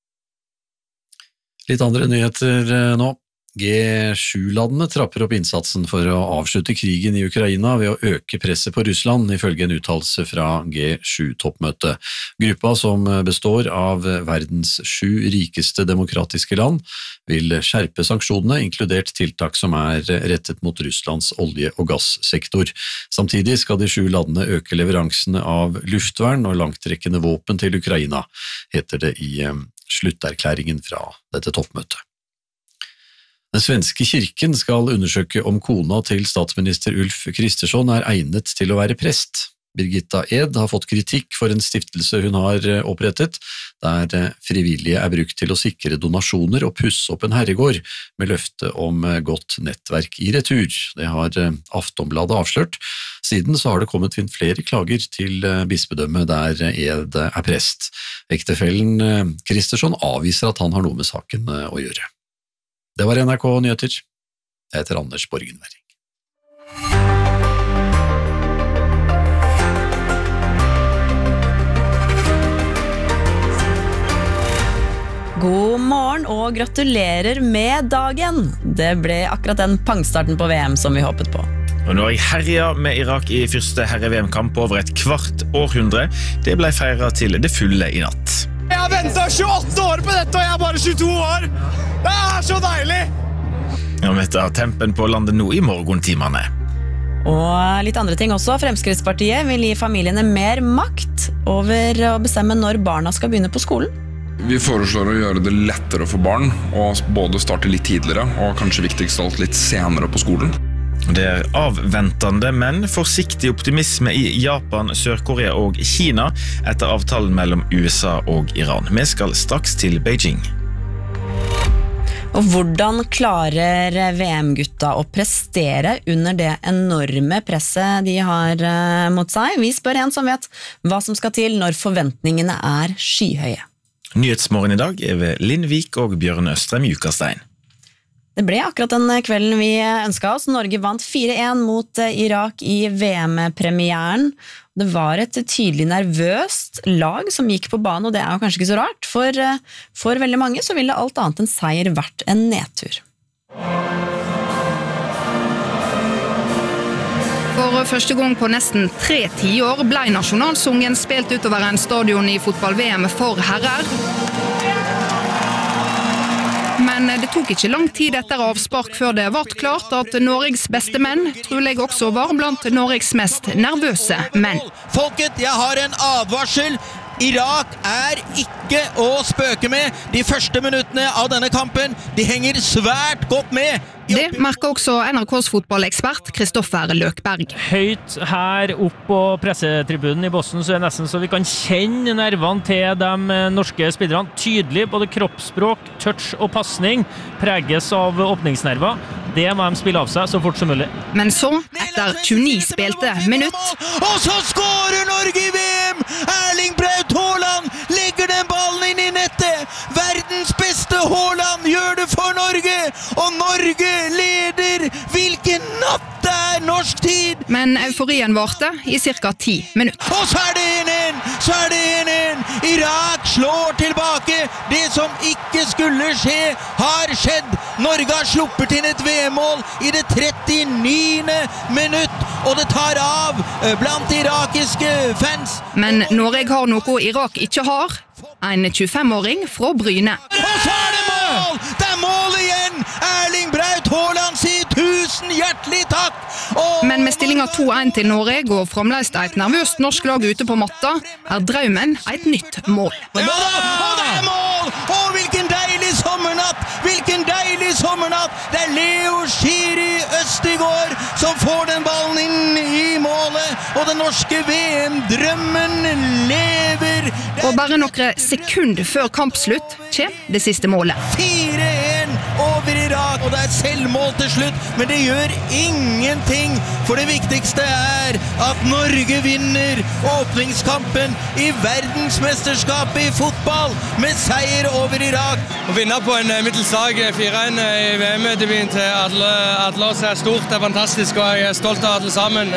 Litt andre nyheter nå. G sju-landene trapper opp innsatsen for å avslutte krigen i Ukraina ved å øke presset på Russland, ifølge en uttalelse fra G sju-toppmøtet. Gruppa, som består av verdens sju rikeste demokratiske land, vil skjerpe sanksjonene, inkludert tiltak som er rettet mot Russlands olje- og gassektor. Samtidig skal de sju landene øke leveransene av luftvern og langtrekkende våpen til Ukraina, heter det i slutterklæringen fra dette toppmøtet. Den svenske kirken skal undersøke om kona til statsminister Ulf Kristersson er egnet til å være prest. Birgitta Ed har fått kritikk for en stiftelse hun har opprettet, der frivillige er brukt til å sikre donasjoner og pusse opp en herregård, med løfte om godt nettverk i retur. Det har Aftonbladet avslørt. Siden så har det kommet inn flere klager til bispedømmet der Ed er prest. Ektefellen Kristersson avviser at han har noe med saken å gjøre. Det var N R K Nyheter. Jeg heter Anders Borgenværing. og gratulerer med dagen. Det ble akkurat den pangstarten på V M som vi håpet på. Og nå har jeg herjet med Irak i første herre-V M-kamp på over et kvart århundre. Det ble feiret til det fulle i natt. Jeg har ventet tjueåtte år på dette, og jeg er bare tjueto år. Det er så deilig! Ja, vi tar tempen på landet nå i morgentimene. Og litt andre ting også. Fremskrittspartiet vil gi familiene mer makt over å bestemme når barna skal begynne på skolen. Vi foreslår å gjøre det lettere for barn, og både starte litt tidligere, og kanskje viktigst alt litt senere på skolen. Det er avventende, men forsiktig optimisme i Japan, Sør-Korea og Kina etter avtalen mellom U S A og Iran. Vi skal straks til Beijing. Og hvordan klarer V M-gutta å prestere under det enorme presset de har mot seg? Vi spør en som vet hva som skal til når forventningene er skyhøye. Nyhetsmorgen i dag er ved Linn Vik og Bjørn Østrem Jukastein. Det ble akkurat den kvelden vi ønsket oss. Norge vant fire en mot Irak i V M-premieren. Det var et tydelig nervøst lag som gikk på banen, og det er jo kanskje ikke så rart, for, for veldig mange så ville alt annet enn seier vært en nedtur. For første gang på nesten tre tiår ble nasjonalsungen spilt utover en stadion i fotball-V M for herrer. Men det tok ikke lang tid etter avspark før det ble klart at Norges beste menn trolig også var blant Norges mest nervøse menn. Folket, jeg har en advarsel. Irak er ikke å spøke med. De første minuttene av denne kampen, de henger svært godt med. Det merker også N R K's fotballekspert Kristoffer Løkberg. Høyt her opp på pressetribunen i Boston så er det nesten så vi kan kjenne nervene til de norske spillerne. Tydelig, både kroppsspråk, touch og passning preges av åpningsnerver. Det må de spille av seg så fort som mulig. Men så, etter tjueni spilte minutt... Og så skårer Norge i V M! Erling Braut Haaland legger den ballen inn i nettet! Verdens beste Haaland gjør det for Norge! Og Norge leder! Hvilken natt det er norsk tid! Men euforien varte i cirka ti minutter. Og så er det en en! Så er det en en! Irak slår tilbake! Det som ikke skulle skje, har skjedd! Norge har sluppet inn et V M-mål i det trettioniende minutt, og det tar av blant irakiske fans. Men Norge har noe Irak ikke har. En tjuefem-åring fra Bryne. Og så er det mål! Det er mål igjen! Erling Braut Haaland sier tusen hjertelig takk! Og... Men med stillinga to en til Norge og fremdeles et nervøst norsk lag ute på matta, er drømmen et nytt mål. Ja da! Og det er mål! Å, hvilken deilig sommernatt! Hvilken deilig sommernatt! Det er Leo Schiri Østigård som får den ballen inn i målet, og den norske V M-drømmen lever! Og bare noen sekunder før kampslutt kommer det siste målet. fire en over Irak, og det er selvmål til slutt, men det gjør ingenting, for det viktigste er at Norge vinner åpningskampen i verdensmesterskapet i fotball med seier over Irak. Å vinne på en middelslag fire en i V M-debuten til alle, alle oss er stort, det er fantastisk, og jeg er stolt av alle sammen.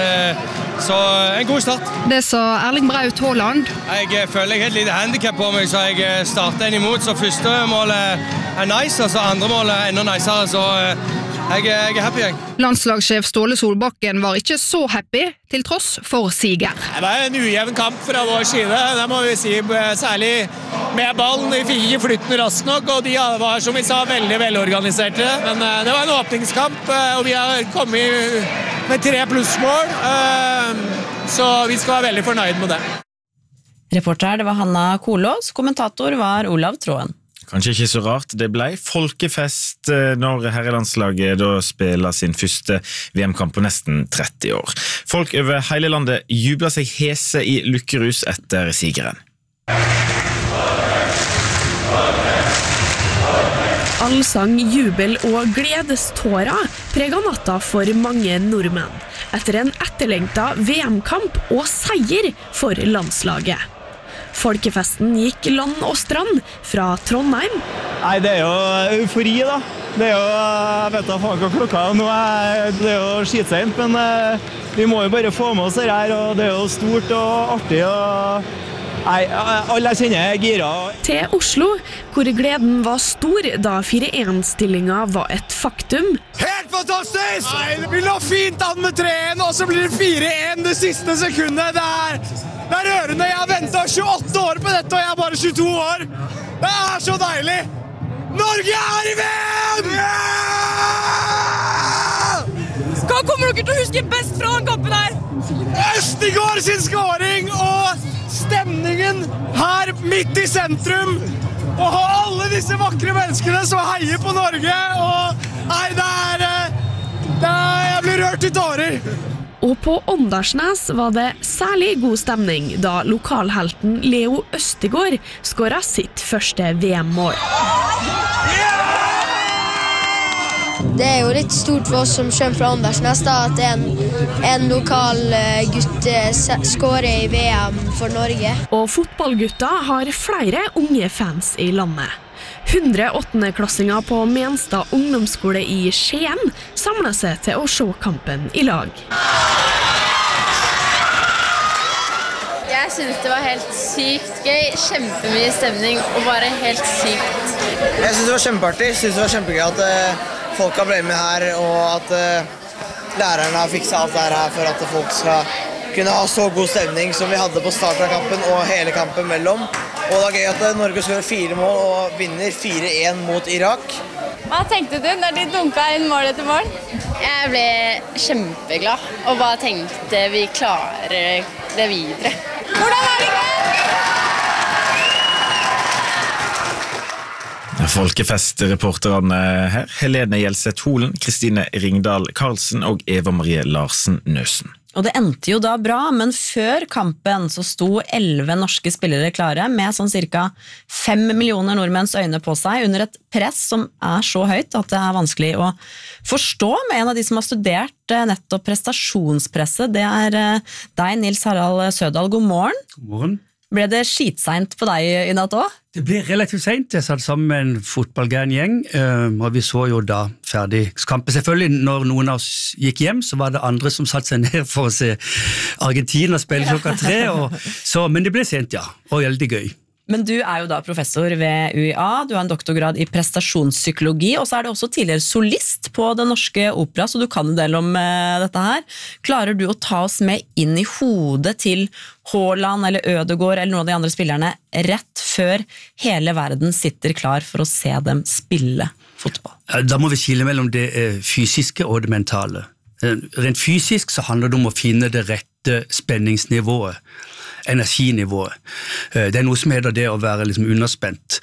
Så en god start. Det sa Erling Braut Haaland. Jeg føler jeg har et lite handicap på meg, så jeg starter en imot. Så første målet er nice, og så andre målet er enda nicere, så jeg, jeg er happy. Jeg. Landslagssjef Ståle Solbakken var ikke så happy, til tross for siger. Det er en ujevn kamp fra vår side, det må vi si, særlig med ballen. Vi fikk ikke flytten raskt nok, og de var, som vi sa, veldig velorganiserte. Men det var en åpningskamp, og vi har kommet med tre plussmål, så vi skal være veldig fornøyd med det. Reporter, det var Hanna Kolås, kommentator var Olav Tråen. Kanskje ikke så rart, det ble folkefest når herrelandslaget da spiller sin første V M-kamp på nesten tretti år. Folk over hele landet jubler seg hese i lykkerus etter sigeren. Allsang, jubel og gledestårer preget natta for mange nordmenn, etter en etterlengtet V M-kamp og seier for landslaget. Folkefesten gikk land og strand fra Trondheim. Nei, det er jo eufori da. Det er jo, jeg vet da faen hva klokka er nå, er, det er jo skitsent, men vi må jo bare få med oss det her, og det er jo stort og artig, og Nei, alle jeg kjenner er gira. Til Oslo, hvor gleden var stor da fire en-stillingen var et faktum. Helt fantastisk! Nei, vi lå fint an med tre en, og så blir det fire en det siste sekundet. Det er, det er rørende. Jeg har ventet tjueåtte år på dette, og jeg er bare tjueto år. Det er så deilig! Norge er i V M! Hva kommer dere til å huske best fra den kampen her? Østigård sin skåring og stemningen her midt i sentrum. Og alle disse vakre menneskene som heier på Norge. Og nei, det er, det er jeg blir rørt i tårer. Og på Åndalsnes var det særlig god stemning da lokalhelten Leo Østigård skåret sitt første V M-mål. Det er jo litt stort for oss som kommer fra Åndalsnes da, at en, en lokal gutt skårer i V M for Norge. Og fotballgutta har flere unge fans i landet. hundre åttendeklassinger på Menstad ungdomsskole i Skien samler seg til å se kampen i lag. Jeg synes det var helt sykt gøy, kjempemye stemning og bare helt sykt. Jeg synes det var kjempeartig, jeg synes det var kjempegøy at uh, folk har blitt med her, og at uh, lærerne har fikset alt det her for at folk skal kunne ha så god stemning som vi hadde på starten av kampen og hele kampen mellom. Og det er gøy at Norge skårer fire mål og vinner fire en mot Irak. Hva tenkte du når de dunket inn mål etter mål? Jeg ble kjempeglad og bare tenkte vi klarer det videre. Hvordan var det ikke? Folkefestreporterne her, Helene Gjelseth Holen, Kristine Ringdal Karlsen og Eva Marie Larsen Nøsen. Og det endte jo da bra, men før kampen så sto elleve norske spillere klare med sånn cirka fem millioner nordmenns øyne på seg under et press som er så høyt at det er vanskelig å forstå med en av de som har studert nettopp prestasjonspresset. Det er deg, Nils Harald Sødal. God morgen. God morgen. Ble det skitseint på deg i natt også? Det ble relativt sent. Jeg satt sammen med en fotballgæren gjeng, og vi så jo da ferdig kampen. Selvfølgelig, når noen av oss gikk hjem, så var det andre som satt seg ned for å se Argentina spille klokka tre, og så, men det ble sent, ja, og veldig gøy. Men du er jo da professor ved U I A, du har en doktorgrad i prestasjonspsykologi, og så er du også tidligere solist på Den Norske Opera, så du kan en del om uh, dette her. Klarer du å ta oss med inn i hodet til Haaland eller Ødegaard eller noen av de andre spillerne rett før hele verden sitter klar for å se dem spille fotball? Da må vi skille mellom det fysiske og det mentale. Rent fysisk så handler det om å finne det rette spenningsnivået, energinivået. Det er noe som heter det å være liksom underspent,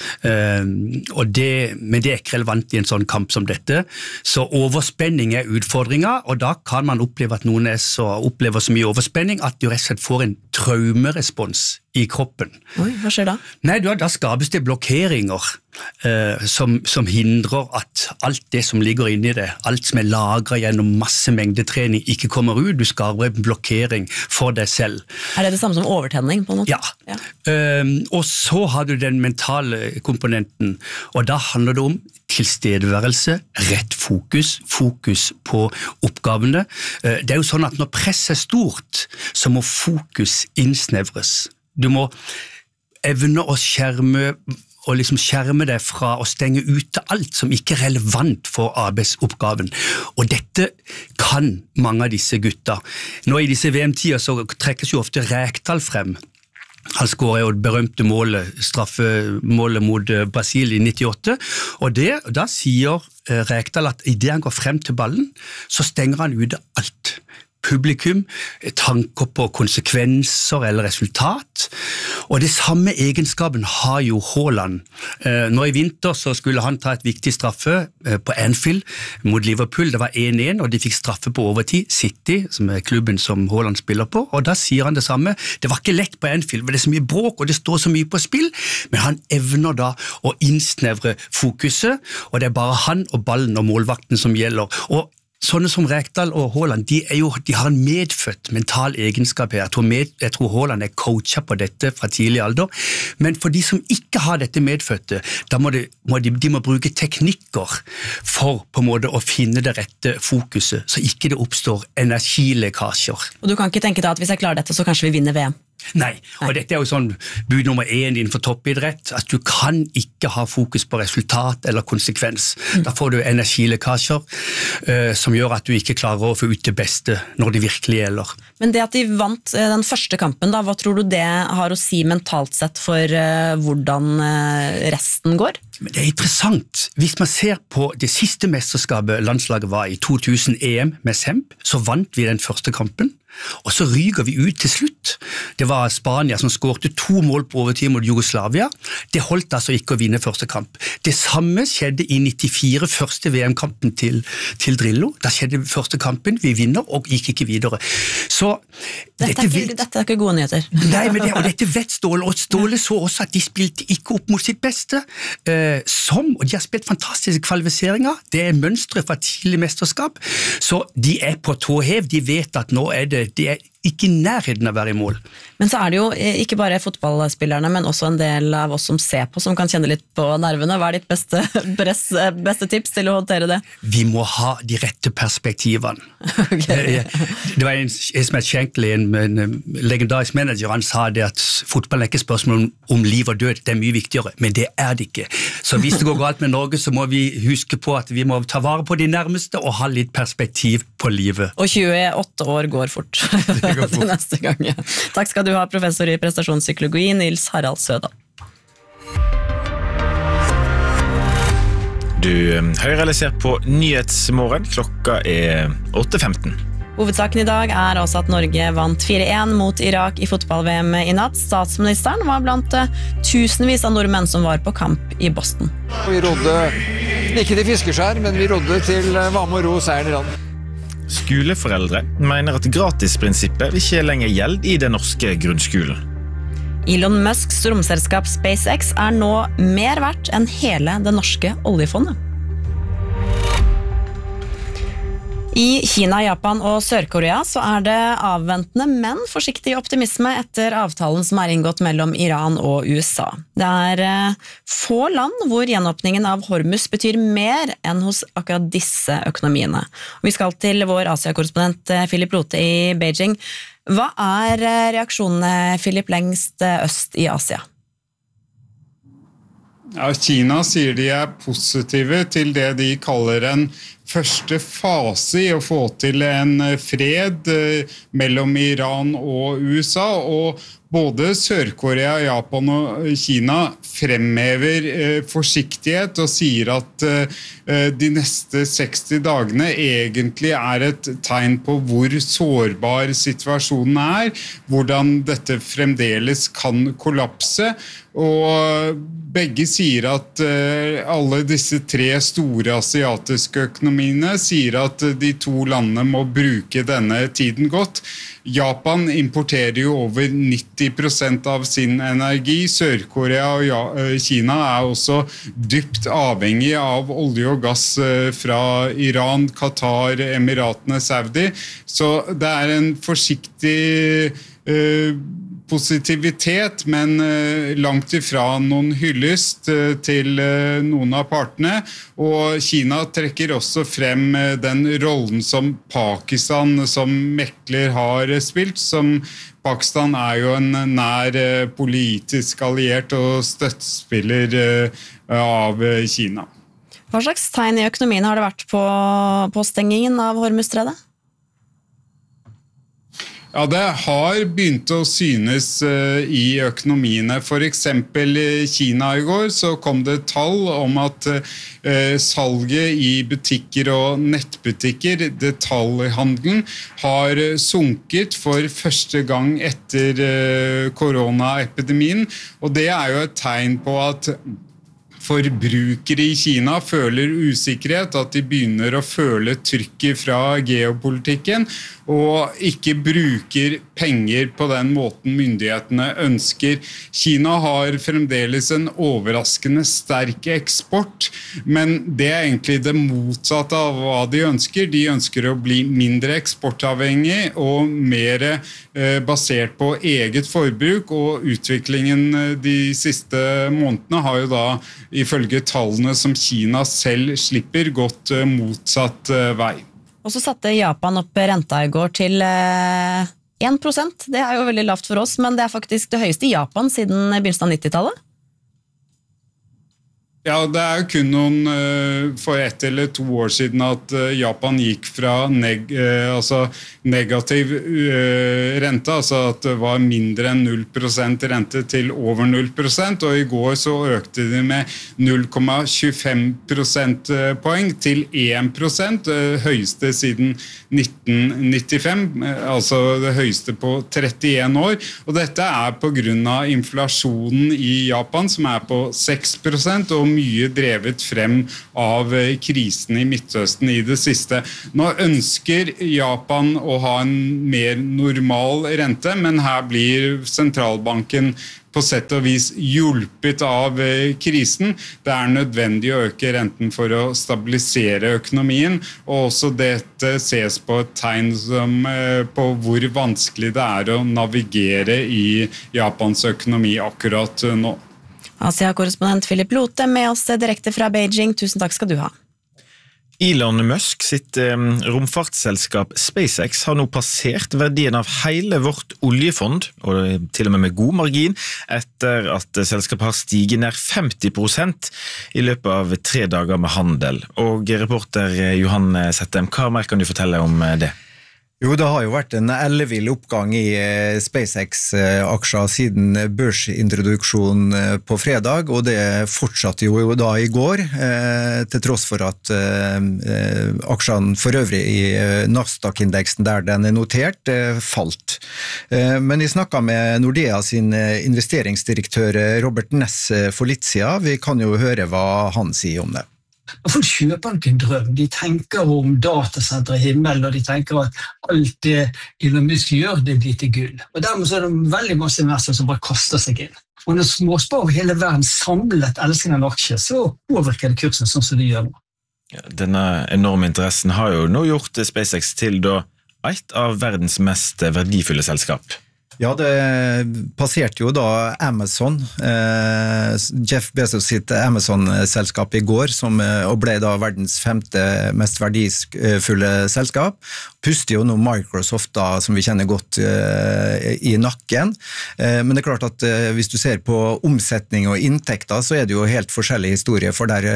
og det, men det er ikke relevant i en sånn kamp som dette. Så overspenning er utfordringer, og da kan man oppleve at noen er så, opplever så mye overspenning at de rett og slett får en traumerespons i kroppen. Oi, hva skjer da? Nei, da, da skapes det blokkeringer eh, som, som hindrer at alt det som ligger inni det, alt som er lagret gjennom masse mengdetrening, ikke kommer ut. Du skaper en blokkering for deg selv. Er det det samme som overtenning på noe? Ja. ja. Um, og så har du den mentale komponenten, og da handler det om tilstedeværelse, rett fokus, fokus på oppgavene. Uh, det er jo sånn at når presset er stort, så må fokus innsnevres. Du må evne å skjerme og liksom skjerme deg fra å stenge ute alt som ikke er relevant for arbeidsoppgaven. Og dette kan mange av disse gutta. Nå i disse V M-tider så trekkes jo ofte Rekdal frem. Han skårer jo det berømte målet, straffemålet mot Brasil i nittiåtte, og det, da sier Rekdal at i det han går frem til ballen, så stenger han ute alt. Publikum, tanker på konsekvenser eller resultat, og det samme egenskapen har jo Haaland. Nå i vinter så skulle han ta et viktig straffe på Anfield mot Liverpool, det var en en, og de fikk straffe på overtid, City, som er klubben som Haaland spiller på, og da sier han det samme, det var ikke lett på Anfield, for det er så mye bråk, og det står så mye på spill, men han evner da å innsnevre fokuset, og det er bare han og ballen og målvakten som gjelder, og sånne som Rekdal og Haaland, de, er jo, de har en medfødt mental egenskap her. Jeg tror, med, jeg tror Haaland er coachet på dette fra tidlig alder, men for de som ikke har dette medfødte, da må de, må de, de må bruke teknikker for på en måte å finne det rette fokuset, så ikke det oppstår energilekkasjer. Og du kan ikke tenke deg at hvis jeg klarer dette, så kanskje vi vinner V M? Nei, og dette er jo sånn bud nummer én innenfor toppidrett, at du kan ikke ha fokus på resultat eller konsekvens. Da får du energilekkasjer eh, som gjør at du ikke klarer å få ut det beste når det virkelig gjelder. Men det at de vant eh, den første kampen, da, hva tror du det har å si mentalt sett for eh, hvordan eh, resten går? Men det er interessant. Hvis man ser på det siste mesterskapet landslaget var i to tusen E M med Semp, så vant vi den første kampen. Og så ryger vi ut til slutt. Det var Spania som skårte to mål på overtid mot Jugoslavia. Det holdt altså ikke å vinne første kamp. Det samme skjedde i nittifire, første V M-kampen til, til Drillo. Da skjedde første kampen, vi vinner og gikk ikke videre. Så dette, dette, er, ikke, vet, dette er ikke gode nyheter. Nei, men det, og dette vet Ståle, og Ståle så også at de spilte ikke opp mot sitt beste. Eh, som, og de har spilt fantastiske kvalifiseringer. Det er mønstre fra tidlig mesterskap. Så de er på tåhev, de vet at nå er det de er ikke i nærheten av å være i mål. Men så er det jo ikke bare fotballspillerne, men også en del av oss som ser på, som kan kjenne litt på nervene. Hva er ditt beste, beste tips til å håndtere det? Vi må ha de rette perspektivene. Okay. Det var en, en som het Shankly, en, en legendarisk manager, han sa det at fotball er ikke spørsmål om, om liv og død, det er mye viktigere, men det er det ikke. Så hvis det går galt med Norge, så må vi huske på at vi må ta vare på de nærmeste og ha litt perspektiv på livet. Og tjueåtte år går fort. Til neste gang. Takk skal du ha, professor i prestasjonspsykologi, Nils Harald Sødal. Du hører eller ser på Nyhetsmorgen. Klokka er åtte femten. Hovedsaken i dag er også at Norge vant fire én mot Irak i fotball-V M i natt. Statsministeren var blant tusenvis av nordmenn som var på kamp i Boston. Vi rodde ikke til Fiskeskjær, men vi rodde til Vamo Ro seieren i land. Skoleforeldre mener at gratisprinsippet ikke lenger gjelder i den norske grunnskolen. Elon Musks romselskap SpaceX er nå mer verdt enn hele det norske oljefondet. I Kina, Japan og Sør-Korea så er det avventende, men forsiktig optimisme etter avtalen som er inngått mellom Iran og U S A. Det er eh, få land hvor gjenåpningen av Hormuz betyr mer enn hos akkurat disse økonomiene. Vi skal til vår Asia-korrespondent Philip Lote i Beijing. Hva er reaksjonene, Philip, lengst øst i Asia? Ja, Kina sier de er positive til det de kaller en første fase i å få til en fred mellom Iran og U S A, og både Sør-Korea, Japan og Kina fremhever eh, forsiktighet og sier at eh, de neste seksti dagene egentlig er et tegn på hvor sårbar situasjonen er, hvordan dette fremdeles kan kollapse, og begge sier at eh, alle disse tre store asiatiske økonomiene sier at de to landene må bruke denne tiden godt. Japan importerer jo over nitti prosent av sin energi. Sør-Korea og ja, Kina er også dypt avhengig av olje og gass fra Iran, Qatar, Emiratene, Saudi. Så det er en forsiktig eh, positivitet, men langt ifra noen hyllest til noen av partene. Og Kina trekker også frem den rollen som Pakistan som mekler har spilt, som Pakistan er jo en nær politisk alliert og støttespiller av Kina. Hva slags tegn i økonomien har det vært på, på stengingen av Hormuzstredet? Ja, det har begynt å synes uh, i økonomiene. For eksempel i Kina i går så kom det tall om at uh, salget i butikker og nettbutikker, detaljhandelen, har sunket for første gang etter uh, koronaepidemien. Og det er jo et tegn på at forbrukere i Kina føler usikkerhet, at de begynner å føle trykket fra geopolitikken, og ikke bruker penger på den måten myndighetene ønsker. Kina har fremdeles en overraskende sterk eksport, men det er egentlig det motsatte av hva de ønsker. De ønsker å bli mindre eksportavhengig og mer eh, basert på eget forbruk, og utviklingen de siste månedene har jo da ifølge tallene som Kina selv slipper, gått eh, motsatt eh, vei. Og så satte Japan opp renta i går til en prosent, det er jo veldig lavt for oss, men det er faktisk det høyeste i Japan siden begynnelsen av nittitallet. Ja, det er jo kun noen for ett eller to år siden at Japan gikk fra neg, altså negativ rente, altså at det var mindre enn null prosent rente til over null prosent, og i går så økte de med null komma tjuefem prosentpoeng til én prosent, høyeste siden nitten nittifem, altså det høyeste på trettien år, og dette er på grunn av inflasjonen i Japan som er på seks prosent, og mye drevet frem av krisen i Midtøsten i det siste. Nå ønsker Japan å ha en mer normal rente, men her blir sentralbanken på sett og vis hjulpet av krisen. Det er nødvendig å øke renten for å stabilisere økonomien, og også dette ses på et tegn som, på hvor vanskelig det er å navigere i Japans økonomi akkurat nå. Asia-korrespondent Philip Lote med oss direkte fra Beijing. Tusen takk skal du ha. Elon Musk sitt eh, romfartsselskap SpaceX har nå passert verdien av hele vårt oljefond, og til og med med god margin, etter at selskapet har stiget nær femti prosent i løpet av tre dager med handel. Og reporter Johan Settem, hva mer kan du fortelle om det? Jo, det har jo vært en ellevill oppgang i SpaceX-aksjer siden børsintroduksjonen på fredag, og det fortsatte jo da i går, til tross for at aksjene for øvrig i Nasdaq-indeksen der den er notert, falt. Men jeg snakket med Nordea sin investeringsdirektør Robert Ness for litt siden. Vi kan jo høre hva han sier om det. Folk kjøper nok en drøm. De tenker om datasenter i himmelen, og de tenker at alt det Elon Musk gjør, det blir til gull. Og dermed så er det veldig masse investorer som bare kaster seg inn. Og når småsparer over hele verden samlet elsker en aksje, så påvirker det kursen sånn som de gjør nå. Ja, denne enorme interessen har jo nå gjort SpaceX til da et av verdens mest verdifulle selskap. Ja, det passerte jo da Amazon, eh, Jeff Bezos sitt Amazon-selskap i går, som, og ble da verdens femte mest verdifulle selskap. Puster jo nå Microsoft da, som vi kjenner godt eh, i nakken. Eh, men det er klart at eh, hvis du ser på omsetning og inntekter, så er det jo helt forskjellig historie, for der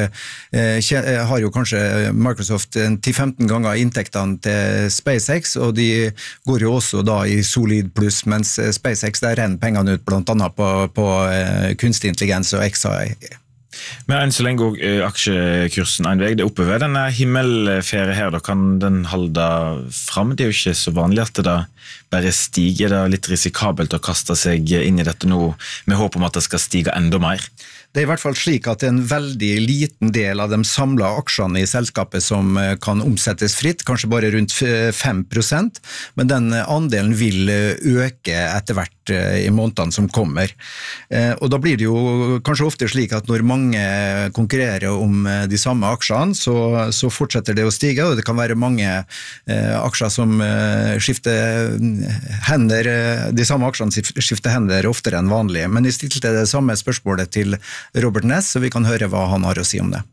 eh, har jo kanskje Microsoft ti til femten ganger inntektene til SpaceX, og de går jo også da i solid pluss, mens SpaceX der renner pengene ut blant annet på, på uh, kunstig intelligens og X A I. Men enn så lenge går uh, aksjekursen en vei, det er oppover. Denne himmelferie her, da kan den holde frem? Det er jo ikke så vanlig at det da bare stiger. Det er litt risikabelt å kaste seg inn i dette nå med håp om at det skal stige enda mer. Det er i hvert fall slik at en veldig liten del av de samlede aksjene i selskapet som kan omsettes fritt, kanskje bare rundt fem prosent, men den andelen vil øke etter hvert i månedene som kommer. Og da blir det jo kanskje ofte slik at når mange konkurrerer om de samme aksjene, så, så fortsetter det å stige, og det kan være mange aksjer som skifter hender, de samme aksjene skifter hender oftere enn vanlig. Men jeg stilte det samme spørsmålet til Robert Ness, så vi kan høre hva han har å si om det.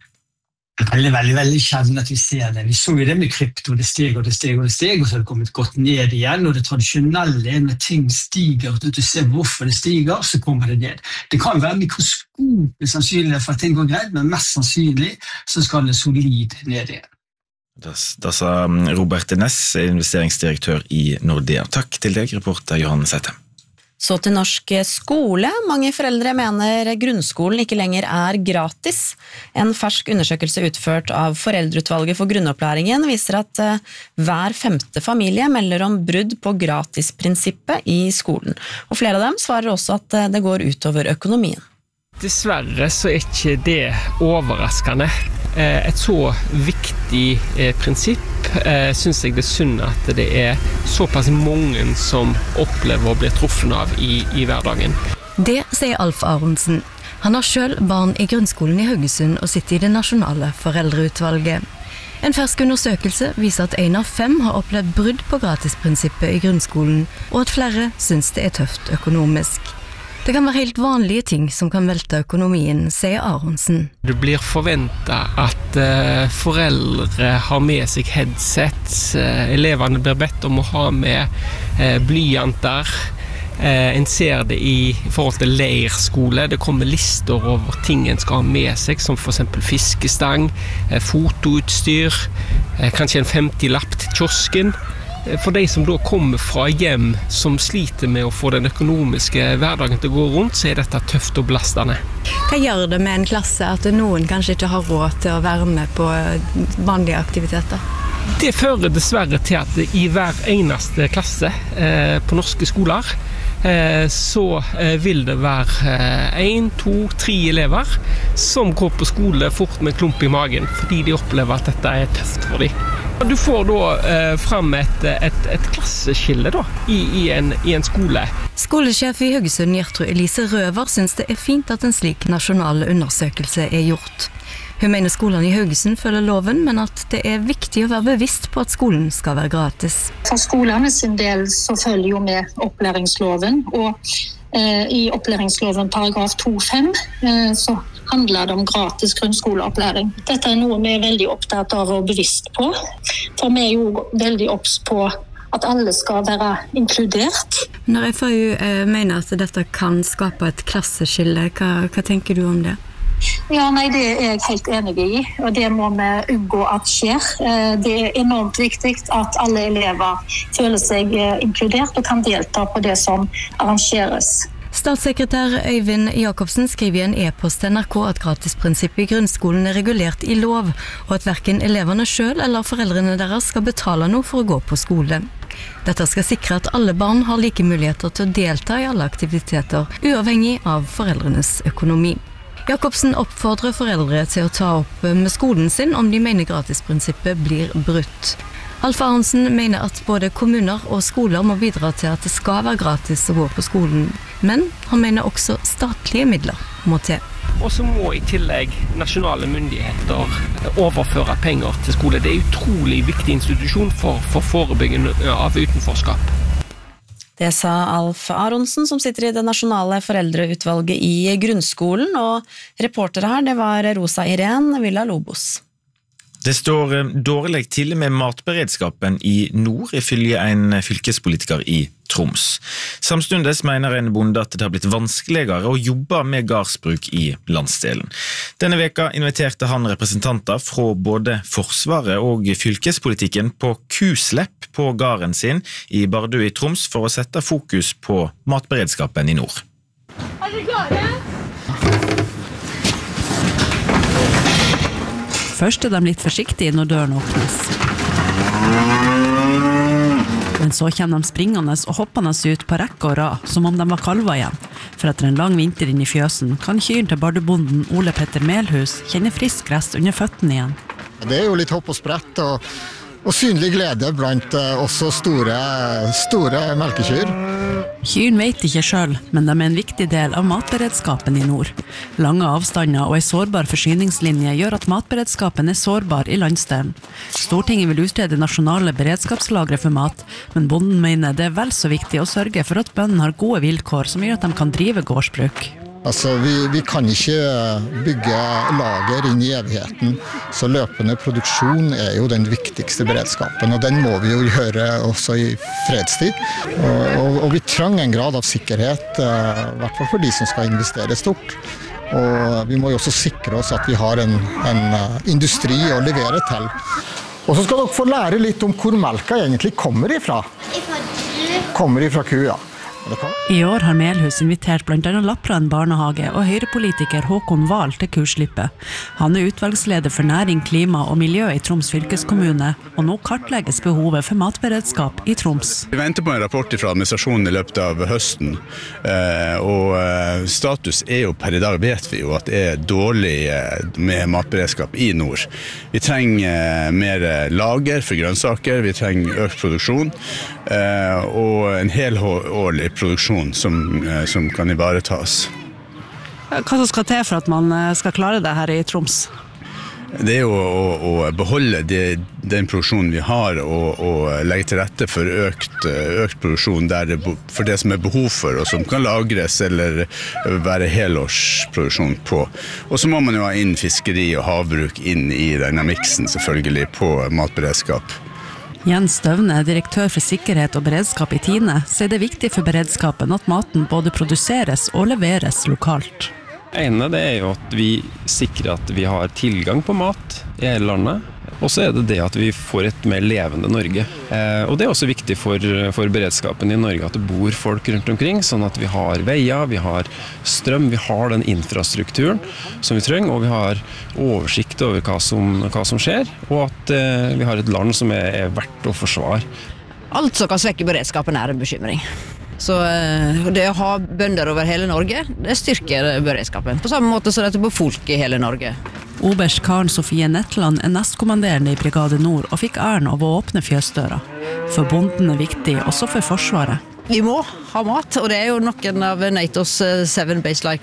Veldig, veldig, veldig sjelden at vi ser det. Vi så jo det med krypto, det steg og det steg og det steg, og så har det kommet godt ned igjen, og det tradisjonelle er når ting stiger, og du ser hvorfor det stiger, så kommer det ned. Det kan være mikroskopisk sannsynlig for at ting går greit, men mest sannsynlig så skal det solid ned igjen. Da sa Robert Ness, investeringsdirektør i Nordea. Takk til deg, reporter Johan Settem. Så til norsk skole. Mange foreldre mener grunnskolen ikke lenger er gratis. En fersk undersøkelse utført av Foreldreutvalget for grunnopplæringen viser at hver femte familie melder om brudd på gratisprinsippet i skolen. Og flere av dem svarer også at det går utover økonomien. Dessverre så er ikke det overraskende. Et så viktig prinsipp synes jeg det er synd at det er såpass mange som opplever å bli truffet av i, i hverdagen. Det sier Alf Aronsen. Han har selv barn i grunnskolen i Haugesund og sitter i det nasjonale foreldreutvalget. En fersk undersøkelse viser at en av fem har opplevd brudd på gratisprinsippet i grunnskolen, og at flere synes det er tøft økonomisk. Det kan være helt vanlige ting som kan velte økonomien, sier Aronsen. Det blir forventet at uh, foreldre har med seg headsets, uh, elevene blir bedt om å ha med uh, blyanter. Uh, en ser det i forhold til leirskole, det kommer lister over ting en skal ha med seg, som for eksempel fiskestang, uh, fotoutstyr, uh, kanskje en femti-lapp til kiosken. For de som da kommer fra hjem som sliter med å få den økonomiske hverdagen til å gå rundt, så er dette tøft og belastende. Hva gjør det med en klasse at noen kanskje ikke har råd til å være med på vanlige aktiviteter? Det fører dessverre til at i hver eneste klasse eh, på norske skoler eh, så eh, vil det være en, to, tre elever som går på skole fort med klump i magen fordi de opplever at dette er tøft for dem. Du får da eh, frem et, et, et klasseskille da, i, i, en, i en skole. Skolesjef i Haugesund, Gjertrud Elise Røver, synes det er fint at en slik nasjonal undersøkelse er gjort. Hun mener skolene i Haugesund følger loven, men at det er viktig å være bevisst på at skolen skal være gratis. For skolene sin del så følger jo med opplæringsloven, og eh, i opplæringsloven paragraf to fem eh, så handler det om gratis grunnskoleopplæring. Dette er noe vi er veldig opptatt av og bevisst på, for vi er jo veldig obs på at alle skal være inkludert. Når F A U eh, mener at dette kan skape et klasseskille, hva, hva tenker du om det? Ja, nei, det er jeg helt enig i, og det må vi unngå at skjer. Det er enormt viktig at alle elever føler seg inkludert og kan delta på det som arrangeres. Statssekretær Øyvind Jakobsen skriver i en e-post til N R K at gratisprinsippet i grunnskolen er regulert i lov, og at hverken elevene selv eller foreldrene deres skal betale noe for å gå på skole. Dette skal sikre at alle barn har like muligheter til å delta i alle aktiviteter, uavhengig av foreldrenes økonomi. Jakobsen oppfordrer foreldre til å ta opp med skolen sin om de mener gratisprinsippet blir brutt. Alf Aronsen mener at både kommuner og skoler må bidra til at det skal være gratis å gå på skolen, men han mener også statlige midler må til. Og så må i tillegg nasjonale myndigheter overføre penger til skole. Det er en utrolig viktig institusjon for, for forebygging av utenforskap. Det sa Alf Aronsen, som sitter i det nasjonale foreldreutvalget i grunnskolen, og reportere her, det var Rosa Irene Villa Lobos. Det står dårlig til med matberedskapen i nord, ifølge en fylkespolitiker i Troms. Samstundes mener en bonde at det har blitt vanskeligere å jobbe med gardsbruk i landsdelen. Denne veka inviterte han representanter fra både Forsvaret og fylkespolitikken på kuslepp på gården sin i Bardu i Troms for å sette fokus på matberedskapen i nord. Er dere klare? Først er de litt forsiktige når døren åpnes. Men så kommer de springende og hoppende ut på rekke og rad, som om de var kalver igjen. For etter en lang vinter inn i fjøsen kan kyren til bardubonden Ole Petter Melhus kjenne frisk gress under føttene igjen. Det er jo litt hopp og sprett og, og synlig glede blant uh, også store, store melkekyr. Kyren vet ikke selv, men de er en viktig del av matberedskapen i nord. Lange avstander og en sårbar forsyningslinje gjør at matberedskapen er sårbar i landsdelen. Stortinget vil utrede nasjonale beredskapslagre for mat, men bonden mener det er vel så viktig å sørge for at bøndene har gode vilkår som gjør at de kan drive gårdsbruk. Altså, vi, vi kan ikke bygge lager inn i evigheten, så løpende produksjon er jo den viktigste beredskapen, og den må vi jo gjøre også i fredstid. Og, og, og vi trenger en grad av sikkerhet, i hvert fall for de som skal investere stort. Og vi må jo også sikre oss at vi har en, en industri å levere til. Og så skal dere få lære litt om hvor melka egentlig kommer ifra. Kommer ifra kua. I år har Melhus invitert blant annet Lappland barnehage og høyrepolitiker Håkon Wahl til kursslippet. Han er utvalgsleder for næring, klima og miljø i Troms fylkeskommune, og nå kartlegges behovet for matberedskap i Troms. Vi venter på en rapport fra administrasjonen i løpet av høsten, og status er jo per i dag vet vi jo at det er dårlig med matberedskap i nord. Vi trenger mer lager for grønnsaker, vi trenger økt produksjon, og en helårlig produksjon som, som kan ivaretas. Hva som skal til for at man skal klare det her i Troms? Det er jo å, å beholde det, den produksjonen vi har og, og legge til rette for økt, økt produksjon der det, for det som er behov for og som kan lagres eller være helårsproduksjon på. Og så må man jo ha inn fiskeri og havbruk inn i denne miksen selvfølgelig på matberedskap. Jens Støvne, direktør for sikkerhet og beredskap i Tine, sier det er viktig for beredskapen at maten både produseres og leveres lokalt. Det ene det er jo at vi sikrer at vi har tilgang på mat i hele landet, og så er det det at vi får et mer levende Norge. Eh, og det er også viktig for, for beredskapen i Norge at det bor folk rundt omkring, sånn at vi har veier, vi har strøm, vi har den infrastrukturen som vi trenger, og vi har oversikt over hva som, hva som skjer, og at eh, vi har et land som er, er verdt å forsvare. Alt som kan svekke beredskapen er en bekymring. Så det å ha bønder over hele Norge, det styrker beredskapen, på samme måte som det er på folk i hele Norge. Oberst Karen Sofie Netland er nestkommanderende i Brigade Nord og fikk æren av å åpne fjøsdøra. For bonden er viktig, også for forsvaret. Vi må ha mat, og det er jo noen av NATO's Seven Base-like